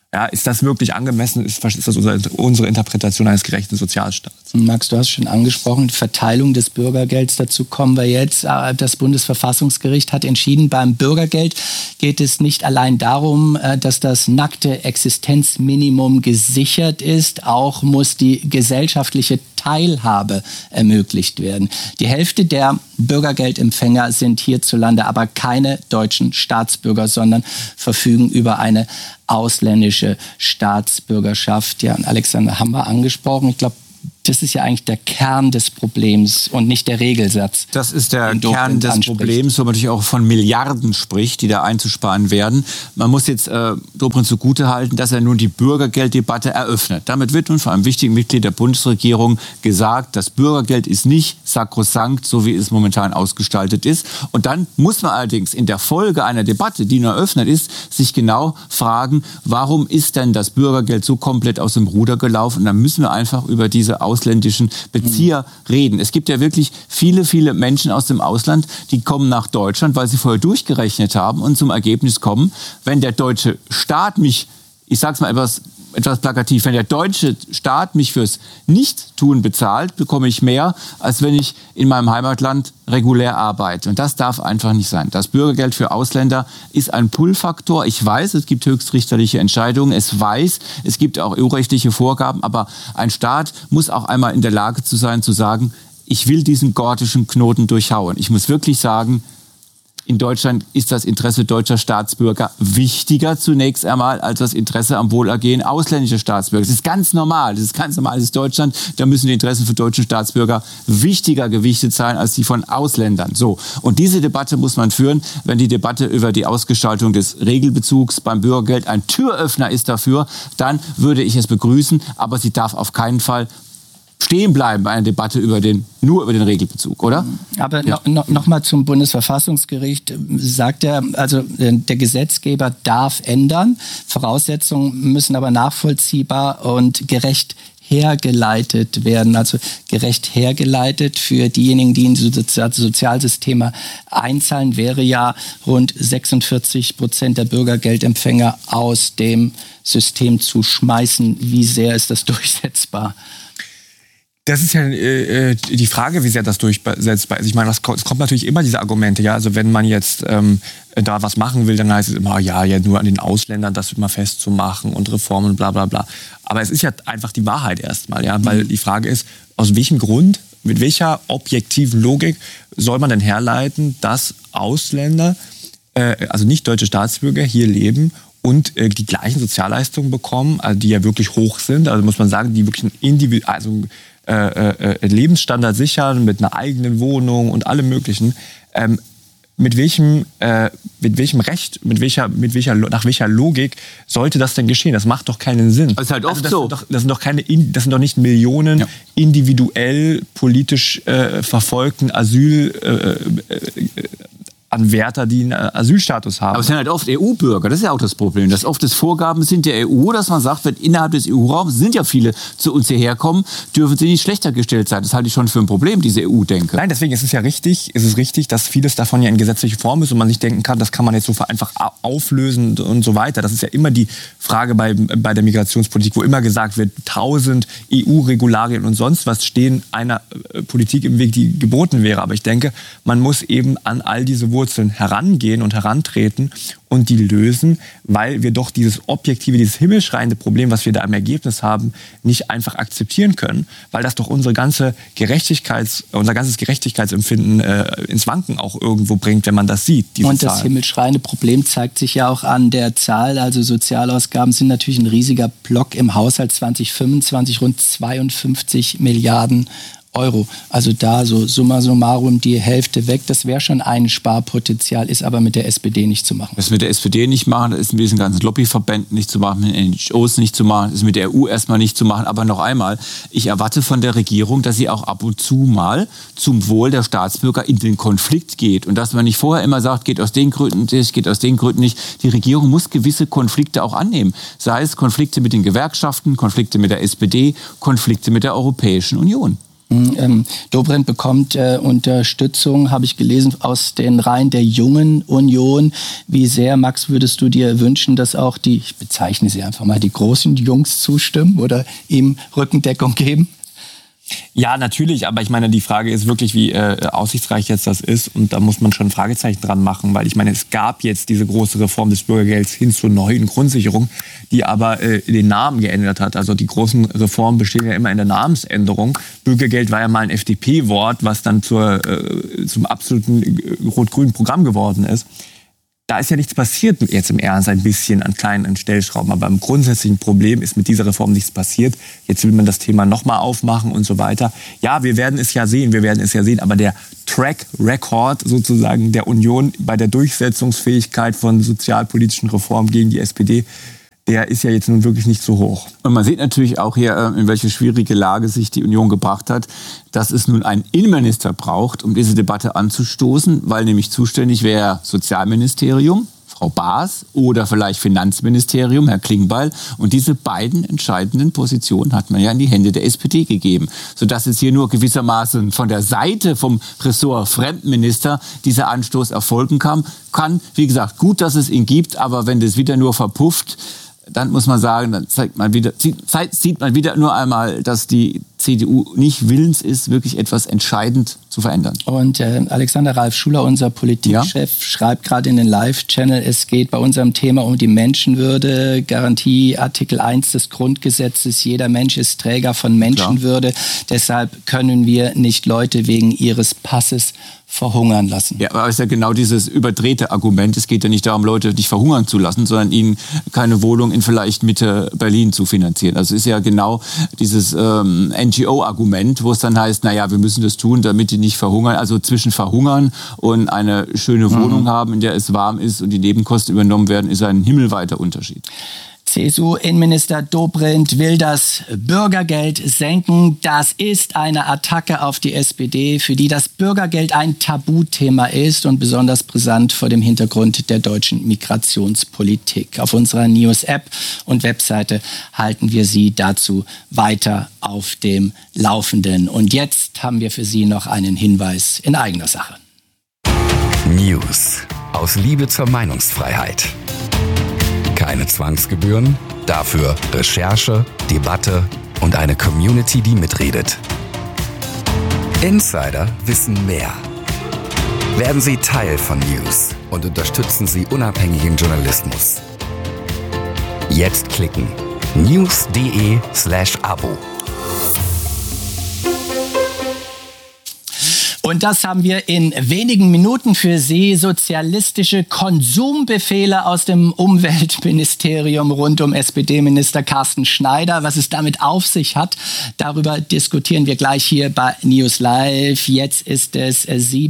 Ja, ist das wirklich angemessen? Ist das unsere Interpretation eines gerechten Sozialstaats? Max, du hast schon angesprochen, die Verteilung des Bürgergelds, dazu kommen wir jetzt. Das Bundesverfassungsgericht hat entschieden, beim Bürgergeld geht es nicht allein darum, dass das nackte Existenzminimum gesichert ist, auch muss die gesellschaftliche Teilhabe ermöglicht werden. Die Hälfte der Bürgergeldempfänger sind hierzulande aber keine deutschen Staatsbürger, sondern verfügen über eine ausländische Staatsbürgerschaft. Ja, und Alexander haben wir angesprochen. Ich glaube, das ist ja eigentlich der Kern des Problems und nicht der Regelsatz. Das ist der Kern des Problems, wo man natürlich auch von Milliarden spricht, die da einzusparen werden. Man muss jetzt Dobrindt zugutehalten, dass er nun die Bürgergelddebatte eröffnet. Damit wird nun von einem wichtigen Mitglied der Bundesregierung gesagt, das Bürgergeld ist nicht sakrosankt, so wie es momentan ausgestaltet ist. Und dann muss man allerdings in der Folge einer Debatte, die nur eröffnet ist, sich genau fragen, warum ist denn das Bürgergeld so komplett aus dem Ruder gelaufen? Und dann müssen wir einfach über diese ausländischen Bezieher reden. Es gibt ja wirklich viele, viele Menschen aus dem Ausland, die kommen nach Deutschland, weil sie vorher durchgerechnet haben und zum Ergebnis kommen, wenn der deutsche Staat mich, ich sage es mal etwas plakativ, wenn der deutsche Staat mich fürs Nichtstun bezahlt, bekomme ich mehr, als wenn ich in meinem Heimatland regulär arbeite. Und das darf einfach nicht sein. Das Bürgergeld für Ausländer ist ein Pull-Faktor. Ich weiß, es gibt höchstrichterliche Entscheidungen. Es gibt auch EU-rechtliche Vorgaben. Aber ein Staat muss auch einmal in der Lage sein, zu sagen, ich will diesen gordischen Knoten durchhauen. Ich muss wirklich sagen, in Deutschland ist das Interesse deutscher Staatsbürger wichtiger zunächst einmal als das Interesse am Wohlergehen ausländischer Staatsbürger. Das ist ganz normal. Das ist Deutschland. Da müssen die Interessen für deutsche Staatsbürger wichtiger gewichtet sein als die von Ausländern. So. Und diese Debatte muss man führen, wenn die Debatte über die Ausgestaltung des Regelbezugs beim Bürgergeld ein Türöffner ist dafür, dann würde ich es begrüßen. Aber sie darf auf keinen Fall stehen bleiben bei einer Debatte nur über den Regelbezug, oder? Aber noch mal zum Bundesverfassungsgericht sagt er, also der Gesetzgeber darf ändern, Voraussetzungen müssen aber nachvollziehbar und gerecht hergeleitet werden, also gerecht hergeleitet für diejenigen, die in die Sozialsysteme einzahlen, wäre ja rund 46% der Bürgergeldempfänger aus dem System zu schmeißen. Wie sehr ist das durchsetzbar? Das ist ja die Frage, wie sehr das durchsetzbar ist. Ich meine, es kommt natürlich immer diese Argumente. Ja? Also wenn man jetzt da was machen will, dann heißt es immer, ja, nur an den Ausländern das immer festzumachen und Reformen und bla bla bla. Aber es ist ja einfach die Wahrheit erstmal. Ja? Weil die Frage ist, aus welchem Grund, mit welcher objektiven Logik soll man denn herleiten, dass Ausländer, also nicht deutsche Staatsbürger, hier leben und die gleichen Sozialleistungen bekommen, also die ja wirklich hoch sind. Also muss man sagen, die wirklich Lebensstandard sichern mit einer eigenen Wohnung und allem Möglichen. Mit welchem Recht, nach welcher Logik sollte das denn geschehen? Das macht doch keinen Sinn. Das ist halt oft so. Das sind doch nicht Millionen individuell politisch verfolgten Anwärter, die einen Asylstatus haben. Aber es sind halt oft EU-Bürger, das ist ja auch das Problem. Dass oft das Vorgaben sind der EU, dass man sagt, wenn innerhalb des EU-Raums sind ja viele zu uns hierher kommen, dürfen sie nicht schlechter gestellt sein. Das halte ich schon für ein Problem, diese EU-Denke. Nein, deswegen ist es ja richtig, dass vieles davon ja in gesetzliche Form ist und man nicht denken kann, das kann man jetzt so einfach auflösen und so weiter. Das ist ja immer die Frage bei der Migrationspolitik, wo immer gesagt wird, 1000 EU-Regularien und sonst was stehen einer Politik im Weg, die geboten wäre. Aber ich denke, man muss eben an all diese Wurzeln herangehen und herantreten und die lösen, weil wir doch dieses himmelschreiende Problem, was wir da im Ergebnis haben, nicht einfach akzeptieren können, weil das doch unser ganzes Gerechtigkeitsempfinden ins Wanken auch irgendwo bringt, wenn man das sieht. Und das himmelschreiende Problem zeigt sich ja auch an der Zahl, also Sozialausgaben sind natürlich ein riesiger Block im Haushalt 2025, rund 52 Milliarden Euro. Also da so summa summarum die Hälfte weg. Das wäre schon ein Sparpotenzial, ist aber mit der SPD nicht zu machen. Das ist mit der SPD nicht machen, das ist mit diesen ganzen Lobbyverbänden nicht zu machen, mit den NGOs nicht zu machen, das ist mit der EU erstmal nicht zu machen. Aber noch einmal, ich erwarte von der Regierung, dass sie auch ab und zu mal zum Wohl der Staatsbürger in den Konflikt geht. Und dass man nicht vorher immer sagt, geht aus den Gründen nicht, geht aus den Gründen nicht. Die Regierung muss gewisse Konflikte auch annehmen. Sei es Konflikte mit den Gewerkschaften, Konflikte mit der SPD, Konflikte mit der Europäischen Union. Dobrindt bekommt Unterstützung, habe ich gelesen, aus den Reihen der Jungen Union. Wie sehr, Max, würdest du dir wünschen, dass auch ich bezeichne sie einfach mal, die großen Jungs zustimmen oder ihm Rückendeckung geben? Ja, natürlich, aber ich meine, die Frage ist wirklich, wie aussichtsreich jetzt das ist, und da muss man schon ein Fragezeichen dran machen, weil ich meine, es gab jetzt diese große Reform des Bürgergelds hin zur neuen Grundsicherung, die aber den Namen geändert hat. Also die großen Reformen bestehen ja immer in der Namensänderung. Bürgergeld war ja mal ein FDP-Wort, was dann zum absoluten rot-grünen Programm geworden ist. Da ist ja nichts passiert jetzt im Ernst, ein bisschen an kleinen Stellschrauben. Aber beim grundsätzlichen Problem ist mit dieser Reform nichts passiert. Jetzt will man das Thema nochmal aufmachen und so weiter. Ja, wir werden es ja sehen. Aber der Track Record sozusagen der Union bei der Durchsetzungsfähigkeit von sozialpolitischen Reformen gegen die SPD, der ist ja jetzt nun wirklich nicht so hoch. Und man sieht natürlich auch hier, in welche schwierige Lage sich die Union gebracht hat, dass es nun einen Innenminister braucht, um diese Debatte anzustoßen, weil nämlich zuständig wäre Sozialministerium, Frau Baas, oder vielleicht Finanzministerium, Herr Klingbeil. Und diese beiden entscheidenden Positionen hat man ja in die Hände der SPD gegeben, sodass jetzt hier nur gewissermaßen von der Seite vom Ressort Fremdenminister dieser Anstoß erfolgen kann. Wie gesagt, gut, dass es ihn gibt, aber wenn das wieder nur verpufft, dann muss man sagen, dann sieht man wieder nur einmal, dass die CDU nicht willens ist, wirklich etwas entscheidend zu verändern. Und Alexander Ralf Schuler, unser Politikchef, schreibt gerade in den Live-Channel, es geht bei unserem Thema um die Menschenwürde, Garantie Artikel 1 des Grundgesetzes, jeder Mensch ist Träger von Menschenwürde, deshalb können wir nicht Leute wegen ihres Passes verhungern lassen. Ja, aber es ist ja genau dieses überdrehte Argument. Es geht ja nicht darum, Leute nicht verhungern zu lassen, sondern ihnen keine Wohnung in vielleicht Mitte Berlin zu finanzieren. Also es ist ja genau dieses NGO-Argument, wo es dann heißt, naja, wir müssen das tun, damit die nicht verhungern. Also zwischen verhungern und eine schöne Wohnung haben, in der es warm ist und die Nebenkosten übernommen werden, ist ein himmelweiter Unterschied. CSU-Innenminister Dobrindt will das Bürgergeld senken. Das ist eine Attacke auf die SPD, für die das Bürgergeld ein Tabuthema ist und besonders brisant vor dem Hintergrund der deutschen Migrationspolitik. Auf unserer News-App und Webseite halten wir Sie dazu weiter auf dem Laufenden. Und jetzt haben wir für Sie noch einen Hinweis in eigener Sache. News aus Liebe zur Meinungsfreiheit. Keine Zwangsgebühren, dafür Recherche, Debatte und eine Community, die mitredet. Insider wissen mehr. Werden Sie Teil von News und unterstützen Sie unabhängigen Journalismus. Jetzt klicken news.de/Abo. Und das haben wir in wenigen Minuten für Sie. Sozialistische Konsumbefehle aus dem Umweltministerium rund um SPD-Minister Carsten Schneider. Was es damit auf sich hat, darüber diskutieren wir gleich hier bei News Live. Jetzt ist es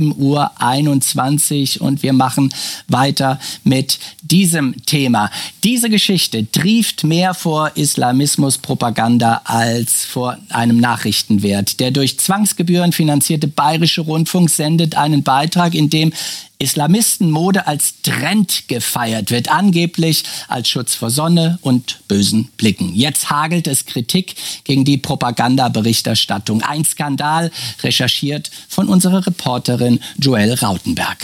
7:21 Uhr und wir machen weiter mit diesem Thema. Diese Geschichte trieft mehr vor Islamismuspropaganda als vor einem Nachrichtenwert. Der durch Zwangsgebühren finanzierte Bayerische Rundfunk sendet einen Beitrag, in dem Islamistenmode als Trend gefeiert wird, angeblich als Schutz vor Sonne und bösen Blicken. Jetzt hagelt es Kritik gegen die Propagandaberichterstattung. Ein Skandal, recherchiert von unserer Reporterin Joelle Rautenberg.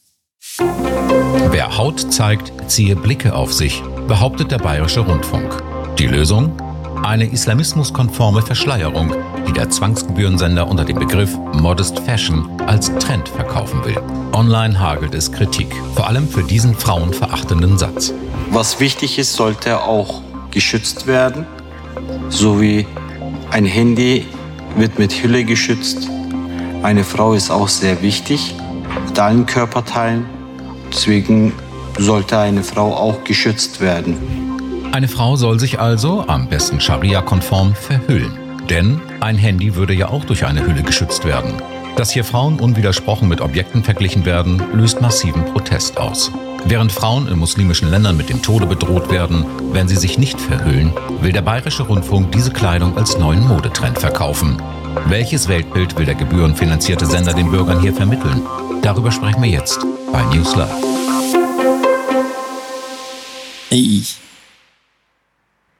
Wer Haut zeigt, ziehe Blicke auf sich, behauptet der Bayerische Rundfunk. Die Lösung? Eine islamismuskonforme Verschleierung, die der Zwangsgebührensender unter dem Begriff Modest Fashion als Trend verkaufen will. Online hagelt es Kritik, vor allem für diesen frauenverachtenden Satz. Was wichtig ist, sollte auch geschützt werden. So wie ein Handy wird mit Hülle geschützt. Eine Frau ist auch sehr wichtig, mit allen Körperteilen. Deswegen sollte eine Frau auch geschützt werden. Eine Frau soll sich also, am besten Scharia-konform, verhüllen. Denn ein Handy würde ja auch durch eine Hülle geschützt werden. Dass hier Frauen unwidersprochen mit Objekten verglichen werden, löst massiven Protest aus. Während Frauen in muslimischen Ländern mit dem Tode bedroht werden, wenn sie sich nicht verhüllen, will der Bayerische Rundfunk diese Kleidung als neuen Modetrend verkaufen. Welches Weltbild will der gebührenfinanzierte Sender den Bürgern hier vermitteln? Darüber sprechen wir jetzt bei News Live.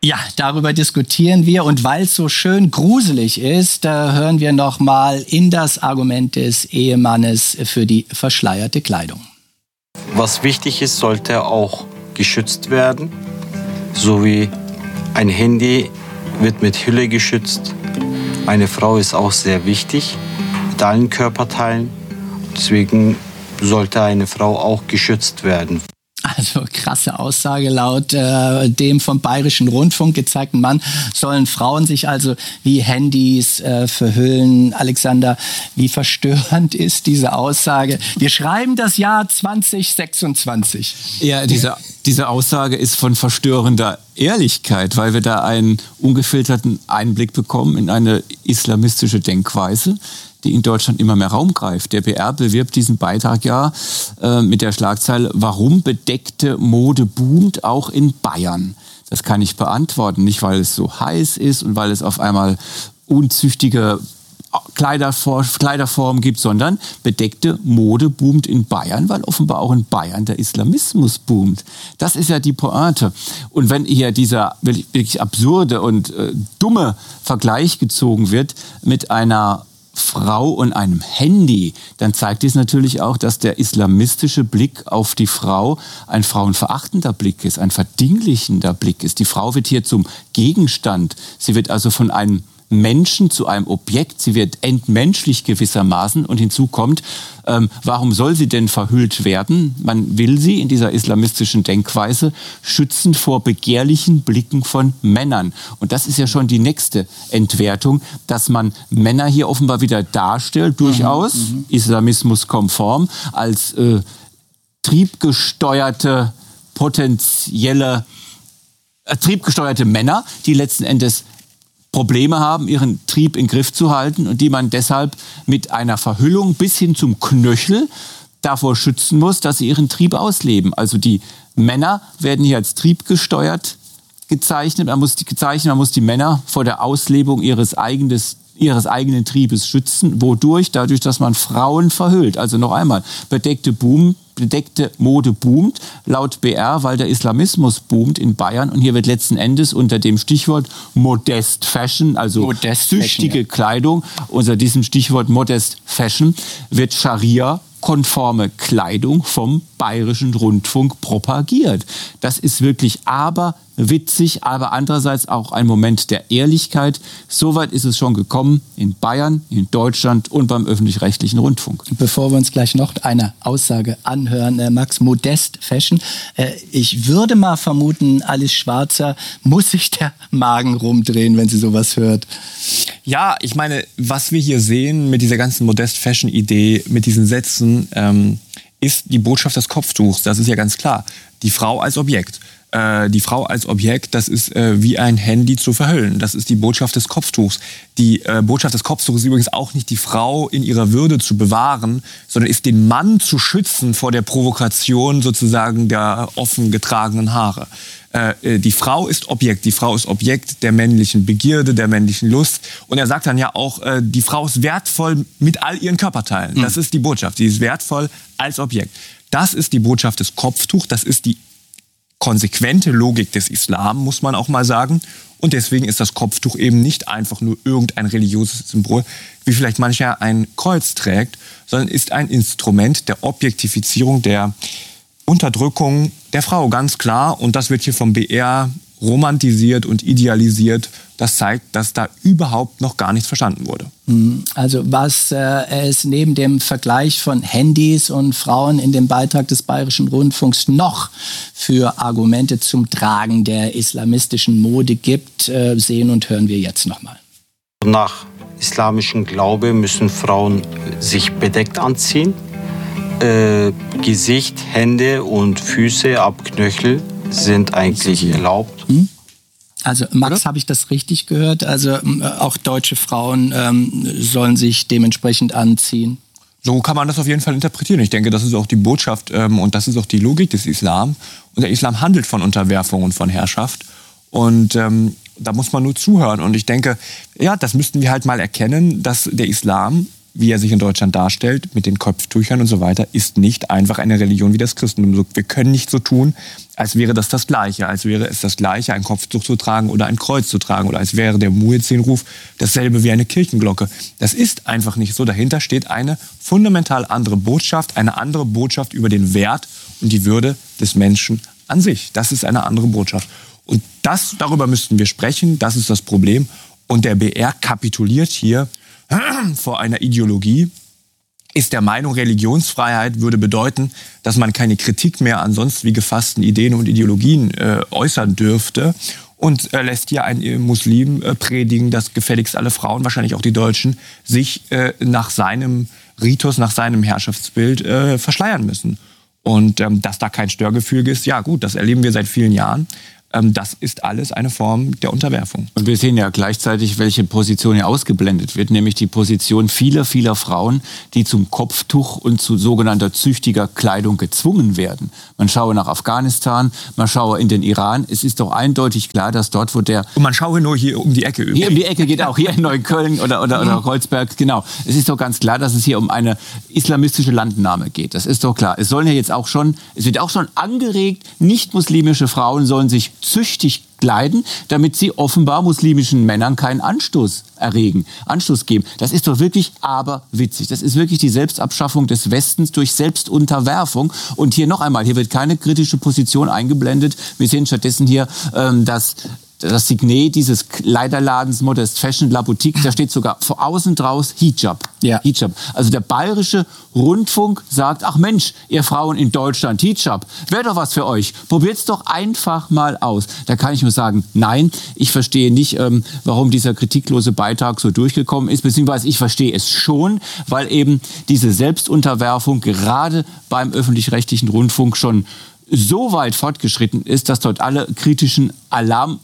Ja, darüber diskutieren wir und weil es so schön gruselig ist, hören wir noch mal in das Argument des Ehemannes für die verschleierte Kleidung. Was wichtig ist, sollte auch geschützt werden. So wie ein Handy wird mit Hülle geschützt. Eine Frau ist auch sehr wichtig mit allen Körperteilen. Deswegen sollte eine Frau auch geschützt werden. Also krasse Aussage. Laut dem vom Bayerischen Rundfunk gezeigten Mann sollen Frauen sich also wie Handys verhüllen. Alexander, wie verstörend ist diese Aussage? Wir schreiben das Jahr 2026. Ja, diese Aussage ist von verstörender Ehrlichkeit, weil wir da einen ungefilterten Einblick bekommen in eine islamistische Denkweise, die in Deutschland immer mehr Raum greift. Der BR bewirbt diesen Beitrag ja mit der Schlagzeile, warum bedeckte Mode boomt, auch in Bayern. Das kann ich beantworten, nicht weil es so heiß ist und weil es auf einmal unzüchtige Kleiderformen gibt, sondern bedeckte Mode boomt in Bayern, weil offenbar auch in Bayern der Islamismus boomt. Das ist ja die Pointe. Und wenn hier dieser wirklich absurde und dumme Vergleich gezogen wird mit einer Frau und einem Handy, dann zeigt dies natürlich auch, dass der islamistische Blick auf die Frau ein frauenverachtender Blick ist, ein verdinglichender Blick ist. Die Frau wird hier zum Gegenstand. Sie wird also von einem Menschen zu einem Objekt, sie wird entmenschlicht gewissermaßen und hinzu kommt, warum soll sie denn verhüllt werden? Man will sie in dieser islamistischen Denkweise schützen vor begehrlichen Blicken von Männern. Und das ist ja schon die nächste Entwertung, dass man Männer hier offenbar wieder darstellt, durchaus islamismuskonform, als triebgesteuerte Männer, die letzten Endes Probleme haben, ihren Trieb in Griff zu halten und die man deshalb mit einer Verhüllung bis hin zum Knöchel davor schützen muss, dass sie ihren Trieb ausleben. Also die Männer werden hier als triebgesteuert gezeichnet. Man muss die Männer vor der Auslebung ihres eigenen Triebes schützen. Wodurch? Dadurch, dass man Frauen verhüllt. Also noch einmal, bedeckte Mode boomt, laut BR, weil der Islamismus boomt in Bayern. Und hier wird letzten Endes unter dem Stichwort Modest Fashion, also züchtige Kleidung, unter diesem Stichwort Modest Fashion wird Scharia-konforme Kleidung vom Bayerischen Rundfunk propagiert. Das ist wirklich witzig, aber andererseits auch ein Moment der Ehrlichkeit. Soweit ist es schon gekommen in Bayern, in Deutschland und beim öffentlich-rechtlichen Rundfunk. Bevor wir uns gleich noch eine Aussage anhören, Max, Modest Fashion. Ich würde mal vermuten, Alice Schwarzer muss sich der Magen rumdrehen, wenn sie sowas hört. Ja, ich meine, was wir hier sehen mit dieser ganzen Modest Fashion Idee, mit diesen Sätzen, ist die Botschaft des Kopftuchs. Das ist ja ganz klar. Die Frau als Objekt. Die Frau als Objekt, das ist wie ein Handy zu verhüllen. Das ist die Botschaft des Kopftuchs. Die Botschaft des Kopftuchs ist übrigens auch nicht, die Frau in ihrer Würde zu bewahren, sondern ist, den Mann zu schützen vor der Provokation sozusagen der offen getragenen Haare. Die Frau ist Objekt. Die Frau ist Objekt der männlichen Begierde, der männlichen Lust. Und er sagt dann ja auch, die Frau ist wertvoll mit all ihren Körperteilen. Das ist die Botschaft. Sie ist wertvoll als Objekt. Das ist die Botschaft des Kopftuchs. Das ist die konsequente Logik des Islam, muss man auch mal sagen. Und deswegen ist das Kopftuch eben nicht einfach nur irgendein religiöses Symbol, wie vielleicht mancher ein Kreuz trägt, sondern ist ein Instrument der Objektifizierung, der Unterdrückung der Frau, ganz klar. Und das wird hier vom BR romantisiert und idealisiert. Das zeigt, dass da überhaupt noch gar nichts verstanden wurde. Also was es neben dem Vergleich von Handys und Frauen in dem Beitrag des Bayerischen Rundfunks noch für Argumente zum Tragen der islamistischen Mode gibt, sehen und hören wir jetzt nochmal. Nach islamischem Glaube müssen Frauen sich bedeckt anziehen. Gesicht, Hände und Füße ab Knöchel sind eigentlich erlaubt. Also Max, habe ich das richtig gehört? Also auch deutsche Frauen sollen sich dementsprechend anziehen? So kann man das auf jeden Fall interpretieren. Ich denke, das ist auch die Botschaft und das ist auch die Logik des Islam. Und der Islam handelt von Unterwerfung und von Herrschaft. Und da muss man nur zuhören. Und ich denke, ja, das müssten wir halt mal erkennen, dass der Islam wie er sich in Deutschland darstellt, mit den Kopftüchern und so weiter, ist nicht einfach eine Religion wie das Christentum. Wir können nicht so tun, als wäre das Gleiche, als wäre es das Gleiche, ein Kopftuch zu tragen oder ein Kreuz zu tragen oder als wäre der Muezzin-Ruf dasselbe wie eine Kirchenglocke. Das ist einfach nicht so. Dahinter steht eine fundamental andere Botschaft, eine andere Botschaft über den Wert und die Würde des Menschen an sich. Das ist eine andere Botschaft. Und darüber müssten wir sprechen, das ist das Problem. Und der BR kapituliert hier vor einer Ideologie, ist der Meinung, Religionsfreiheit würde bedeuten, dass man keine Kritik mehr an sonst wie gefassten Ideen und Ideologien äußern dürfte und lässt hier einen Muslim predigen, dass gefälligst alle Frauen, wahrscheinlich auch die Deutschen, sich nach seinem Ritus, nach seinem Herrschaftsbild verschleiern müssen. Und dass da kein Störgefühl ist, ja gut, das erleben wir seit vielen Jahren. Das ist alles eine Form der Unterwerfung. Und wir sehen ja gleichzeitig, welche Position hier ausgeblendet wird, nämlich die Position vieler Frauen, die zum Kopftuch und zu sogenannter züchtiger Kleidung gezwungen werden. Man schaue nach Afghanistan, man schaue in den Iran. Es ist doch eindeutig klar, dass dort, wo der... Und man schaue nur hier um die Ecke. Übrigens. Hier um die Ecke geht auch hier in Neukölln oder Kreuzberg, genau. Es ist doch ganz klar, dass es hier um eine islamistische Landnahme geht. Das ist doch klar. Es wird auch schon angeregt, nicht-muslimische Frauen sollen sich züchtig kleiden, damit sie offenbar muslimischen Männern keinen Anstoß geben. Das ist doch wirklich aberwitzig. Das ist wirklich die Selbstabschaffung des Westens durch Selbstunterwerfung. Und hier noch einmal, hier wird keine kritische Position eingeblendet. Wir sehen stattdessen hier, dass das Signet dieses Kleiderladens Modest Fashion La Boutique, da steht sogar vor außen draus Hijab. Ja. Hijab. Also der bayerische Rundfunk sagt, ach Mensch, ihr Frauen in Deutschland, Hijab, wäre doch was für euch. Probiert's doch einfach mal aus. Da kann ich nur sagen, nein, ich verstehe nicht, warum dieser kritiklose Beitrag so durchgekommen ist, beziehungsweise ich verstehe es schon, weil eben diese Selbstunterwerfung gerade beim öffentlich-rechtlichen Rundfunk schon so weit fortgeschritten ist, dass dort alle kritischen Alarmglocken,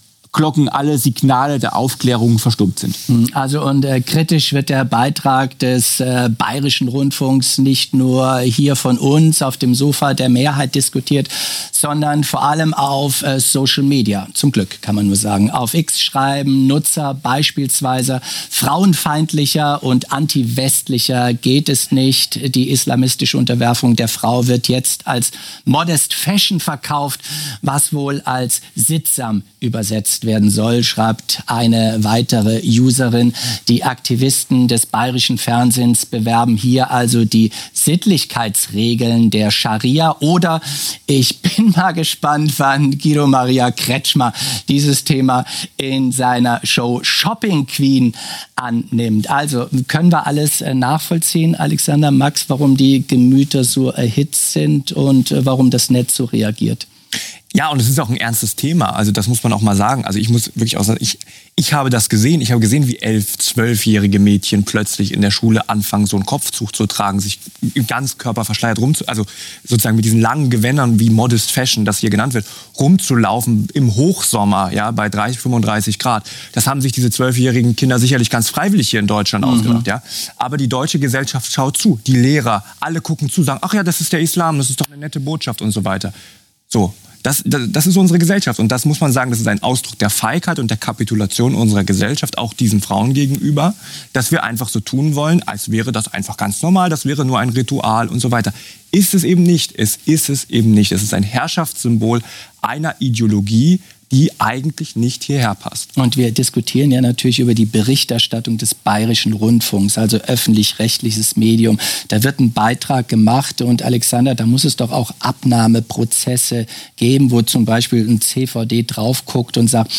alle Signale der Aufklärung verstummt sind. Also und kritisch wird der Beitrag des Bayerischen Rundfunks nicht nur hier von uns auf dem Sofa der Mehrheit diskutiert, sondern vor allem auf Social Media. Zum Glück, kann man nur sagen. Auf X schreiben Nutzer beispielsweise, frauenfeindlicher und anti-westlicher geht es nicht. Die islamistische Unterwerfung der Frau wird jetzt als Modest Fashion verkauft, was wohl als sittsam übersetzt werden soll, schreibt eine weitere Userin. Die Aktivisten des bayerischen Fernsehens bewerben hier also die Sittlichkeitsregeln der Scharia. Oder ich bin mal gespannt, wann Guido Maria Kretschmer dieses Thema in seiner Show Shopping Queen annimmt. Also können wir alles nachvollziehen, Alexander, Max, warum die Gemüter so erhitzt sind und warum das Netz so reagiert? Ja, und es ist auch ein ernstes Thema. Also das muss man auch mal sagen. Also ich muss wirklich auch sagen, ich habe das gesehen. Ich habe gesehen, wie 11-, 12-jährige Mädchen plötzlich in der Schule anfangen, so einen Kopftuch zu tragen, sich ganz körperverschleiert also sozusagen mit diesen langen Gewändern wie Modest Fashion, das hier genannt wird, rumzulaufen im Hochsommer, ja, bei 30, 35 Grad. Das haben sich diese 12-jährigen Kinder sicherlich ganz freiwillig hier in Deutschland ausgedacht, ja. Aber die deutsche Gesellschaft schaut zu. Die Lehrer, alle gucken zu, sagen, ach ja, das ist der Islam, das ist doch eine nette Botschaft und so weiter. So. Das ist unsere Gesellschaft und das muss man sagen, das ist ein Ausdruck der Feigheit und der Kapitulation unserer Gesellschaft, auch diesen Frauen gegenüber, dass wir einfach so tun wollen, als wäre das einfach ganz normal, das wäre nur ein Ritual und so weiter. Ist es eben nicht. Es ist ein Herrschaftssymbol einer Ideologie, die eigentlich nicht hierher passt. Und wir diskutieren ja natürlich über die Berichterstattung des Bayerischen Rundfunks, also öffentlich-rechtliches Medium. Da wird ein Beitrag gemacht und Alexander, da muss es doch auch Abnahmeprozesse geben, wo zum Beispiel ein CVD drauf guckt und sagt,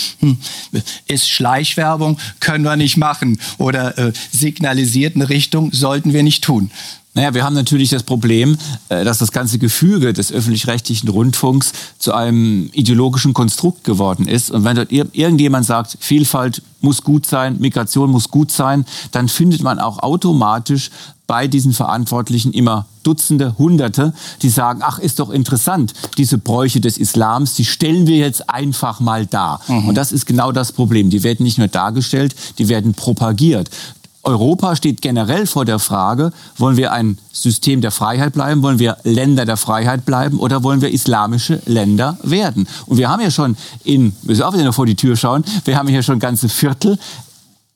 ist Schleichwerbung, können wir nicht machen oder signalisiert eine Richtung, sollten wir nicht tun. Naja, wir haben natürlich das Problem, dass das ganze Gefüge des öffentlich-rechtlichen Rundfunks zu einem ideologischen Konstrukt geworden ist. Und wenn dort irgendjemand sagt, Vielfalt muss gut sein, Migration muss gut sein, dann findet man auch automatisch bei diesen Verantwortlichen immer Dutzende, Hunderte, die sagen, ach, ist doch interessant, diese Bräuche des Islams, die stellen wir jetzt einfach mal dar. Und das ist genau das Problem. Die werden nicht nur dargestellt, die werden propagiert. Europa steht generell vor der Frage, wollen wir ein System der Freiheit bleiben, wollen wir Länder der Freiheit bleiben oder wollen wir islamische Länder werden? Und wir haben ja schon wir müssen auch wieder vor die Tür schauen, wir haben hier schon ganze Viertel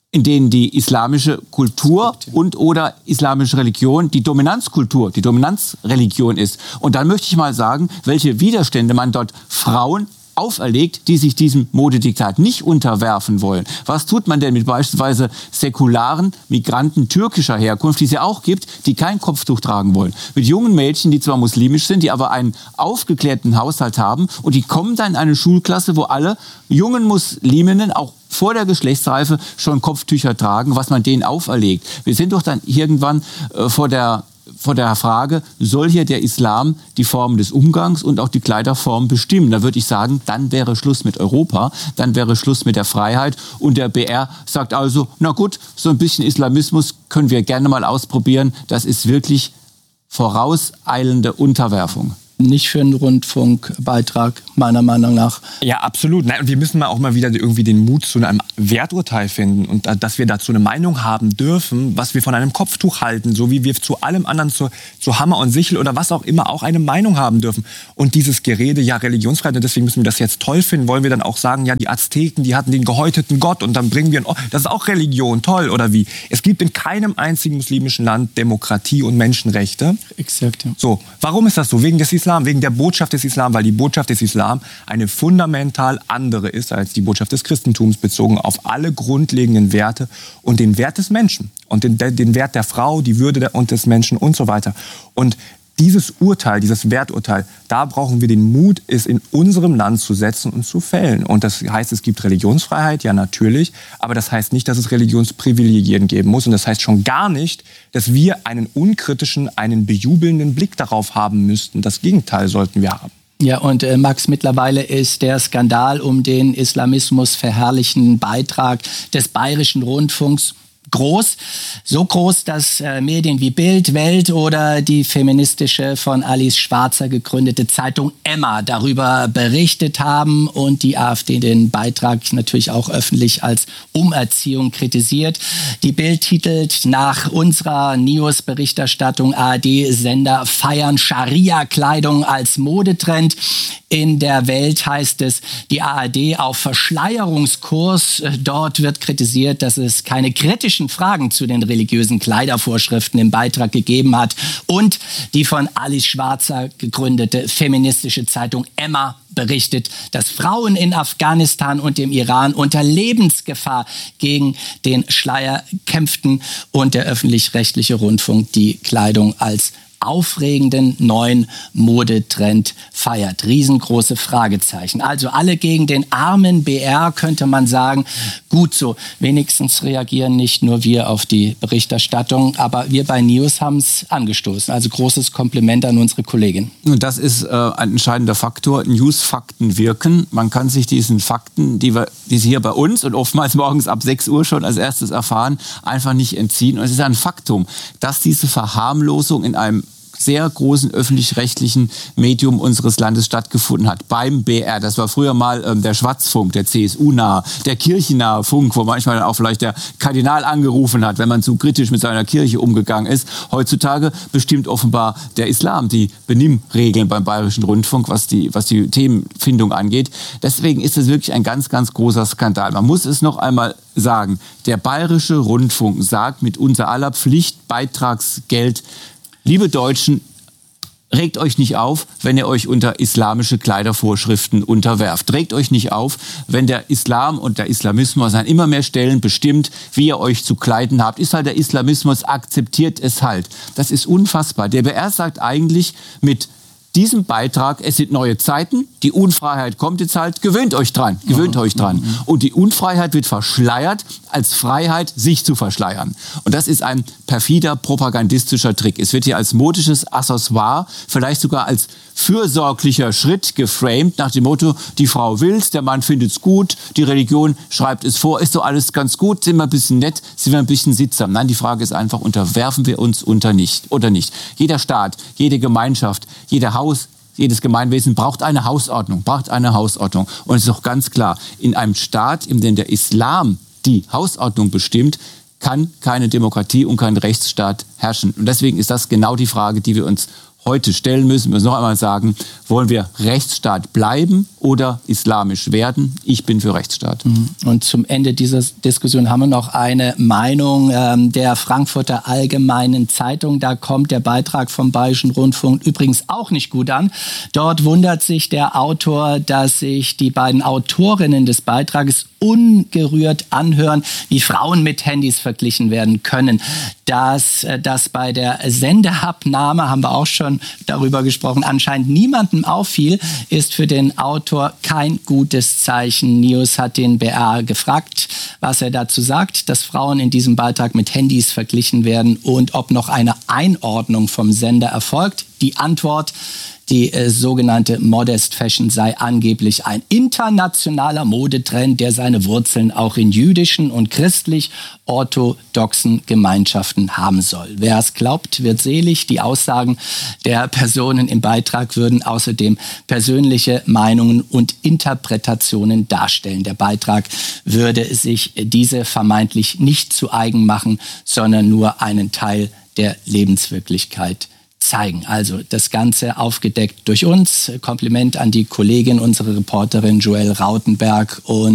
in denen die islamische Kultur und oder islamische Religion die Dominanzkultur, die Dominanzreligion ist. Und dann möchte ich mal sagen, welche Widerstände man dort Frauen auferlegt, die sich diesem Modediktat nicht unterwerfen wollen. Was tut man denn mit beispielsweise säkularen Migranten türkischer Herkunft, die es ja auch gibt, die kein Kopftuch tragen wollen? Mit jungen Mädchen, die zwar muslimisch sind, die aber einen aufgeklärten Haushalt haben und die kommen dann in eine Schulklasse, wo alle jungen Musliminnen auch vor der Geschlechtsreife schon Kopftücher tragen, was man denen auferlegt. Wir sind doch dann irgendwann vor der Frage, soll hier der Islam die Form des Umgangs und auch die Kleiderform bestimmen? Da würde ich sagen, dann wäre Schluss mit Europa, dann wäre Schluss mit der Freiheit. Und der BR sagt also, na gut, so ein bisschen Islamismus können wir gerne mal ausprobieren. Das ist wirklich vorauseilende Unterwerfung. Nicht für einen Rundfunkbeitrag, meiner Meinung nach. Ja, absolut. Nein, und wir müssen mal auch mal wieder irgendwie den Mut zu einem Werturteil finden und dass wir dazu eine Meinung haben dürfen, was wir von einem Kopftuch halten, so wie wir zu allem anderen, zu Hammer und Sichel oder was auch immer, auch eine Meinung haben dürfen. Und dieses Gerede, ja, Religionsfreiheit, und deswegen müssen wir das jetzt toll finden, wollen wir dann auch sagen, ja, die Azteken, die hatten den gehäuteten Gott und dann bringen wir, das ist auch Religion, toll, oder wie? Es gibt in keinem einzigen muslimischen Land Demokratie und Menschenrechte. Exakt, ja. So, warum ist das so? Wegen des Islam, wegen der Botschaft des Islam, weil die Botschaft des Islam eine fundamental andere ist als die Botschaft des Christentums, bezogen auf alle grundlegenden Werte und den Wert des Menschen und den Wert der Frau, die Würde des Menschen und so weiter. Und dieses Urteil, dieses Werturteil, da brauchen wir den Mut, es in unserem Land zu setzen und zu fällen. Und das heißt, es gibt Religionsfreiheit, ja natürlich, aber das heißt nicht, dass es Religionsprivilegien geben muss. Und das heißt schon gar nicht, dass wir einen unkritischen, einen bejubelnden Blick darauf haben müssten. Das Gegenteil sollten wir haben. Ja, und Max, mittlerweile ist der Skandal um den Islamismus verherrlichenden Beitrag des Bayerischen Rundfunks groß. So groß, dass Medien wie Bild, Welt oder die feministische von Alice Schwarzer gegründete Zeitung Emma darüber berichtet haben und die AfD den Beitrag natürlich auch öffentlich als Umerziehung kritisiert. Die Bild titelt nach unserer NIOS-Berichterstattung, ARD-Sender feiern Scharia-Kleidung als Modetrend. In der Welt heißt es, die ARD auf Verschleierungskurs. Dort wird kritisiert, dass es keine kritischen Fragen zu den religiösen Kleidervorschriften im Beitrag gegeben hat. Und die von Alice Schwarzer gegründete feministische Zeitung Emma berichtet, dass Frauen in Afghanistan und dem Iran unter Lebensgefahr gegen den Schleier kämpften und der öffentlich-rechtliche Rundfunk die Kleidung als aufregenden neuen Modetrend feiert. Riesengroße Fragezeichen. Also alle gegen den armen BR, könnte man sagen. Gut so, wenigstens reagieren nicht nur wir auf die Berichterstattung, aber wir bei NIOS haben es angestoßen. Also großes Kompliment an unsere Kollegin. Und das ist ein entscheidender Faktor. News-Fakten wirken. Man kann sich diesen Fakten, die Sie hier bei uns und oftmals morgens ab 6 Uhr schon als erstes erfahren, einfach nicht entziehen. Und es ist ein Faktum, dass diese Verharmlosung in einem sehr großen öffentlich-rechtlichen Medium unseres Landes stattgefunden hat. Beim BR, das war früher mal der Schwarzfunk, der CSU-nahe, der kirchennahe Funk, wo manchmal dann auch vielleicht der Kardinal angerufen hat, wenn man zu kritisch mit seiner Kirche umgegangen ist. Heutzutage bestimmt offenbar der Islam die Benimmregeln beim Bayerischen Rundfunk, was die Themenfindung angeht. Deswegen ist es wirklich ein ganz, ganz großer Skandal. Man muss es noch einmal sagen, der Bayerische Rundfunk sagt mit unser aller Pflicht Beitragsgeld: Liebe Deutschen, regt euch nicht auf, wenn ihr euch unter islamische Kleidervorschriften unterwerft. Regt euch nicht auf, wenn der Islam und der Islamismus an immer mehr Stellen bestimmt, wie ihr euch zu kleiden habt. Ist halt der Islamismus, akzeptiert es halt. Das ist unfassbar. Der BR sagt eigentlich mit diesem Beitrag, es sind neue Zeiten, die Unfreiheit kommt jetzt halt, gewöhnt euch dran. Und die Unfreiheit wird verschleiert als Freiheit, sich zu verschleiern. Und das ist ein perfider propagandistischer Trick. Es wird hier als modisches Accessoire, vielleicht sogar als fürsorglicher Schritt geframed, nach dem Motto, die Frau will's, der Mann findet's gut, die Religion schreibt es vor, ist doch alles ganz gut, sind wir ein bisschen nett, sind wir ein bisschen sittsam. Nein, die Frage ist einfach, unterwerfen wir uns oder nicht? Jeder Staat, jede Gemeinschaft, jedes Gemeinwesen braucht eine Hausordnung. Und es ist doch ganz klar, in einem Staat, in dem der Islam die Hausordnung bestimmt, kann keine Demokratie und kein Rechtsstaat herrschen. Und deswegen ist das genau die Frage, die wir uns heute stellen müssen. Wir müssen noch einmal sagen, wollen wir Rechtsstaat bleiben oder islamisch werden? Ich bin für Rechtsstaat. Und zum Ende dieser Diskussion haben wir noch eine Meinung der Frankfurter Allgemeinen Zeitung. Da kommt der Beitrag vom Bayerischen Rundfunk übrigens auch nicht gut an. Dort wundert sich der Autor, dass sich die beiden Autorinnen des Beitrages ungerührt anhören, wie Frauen mit Handys verglichen werden können. Dass das bei der Sendeabnahme, haben wir auch schon darüber gesprochen, anscheinend niemandem auffiel, ist für den Autor kein gutes Zeichen. News hat den BR gefragt, was er dazu sagt, dass Frauen in diesem Beitrag mit Handys verglichen werden und ob noch eine Einordnung vom Sender erfolgt. Die Antwort: Die sogenannte Modest Fashion sei angeblich ein internationaler Modetrend, der seine Wurzeln auch in jüdischen und christlich-orthodoxen Gemeinschaften haben soll. Wer es glaubt, wird selig. Die Aussagen der Personen im Beitrag würden außerdem persönliche Meinungen und Interpretationen darstellen. Der Beitrag würde sich diese vermeintlich nicht zu eigen machen, sondern nur einen Teil der Lebenswirklichkeit zeigen. Also das Ganze aufgedeckt durch uns. Kompliment an die Kollegin, unsere Reporterin Joelle Rautenberg und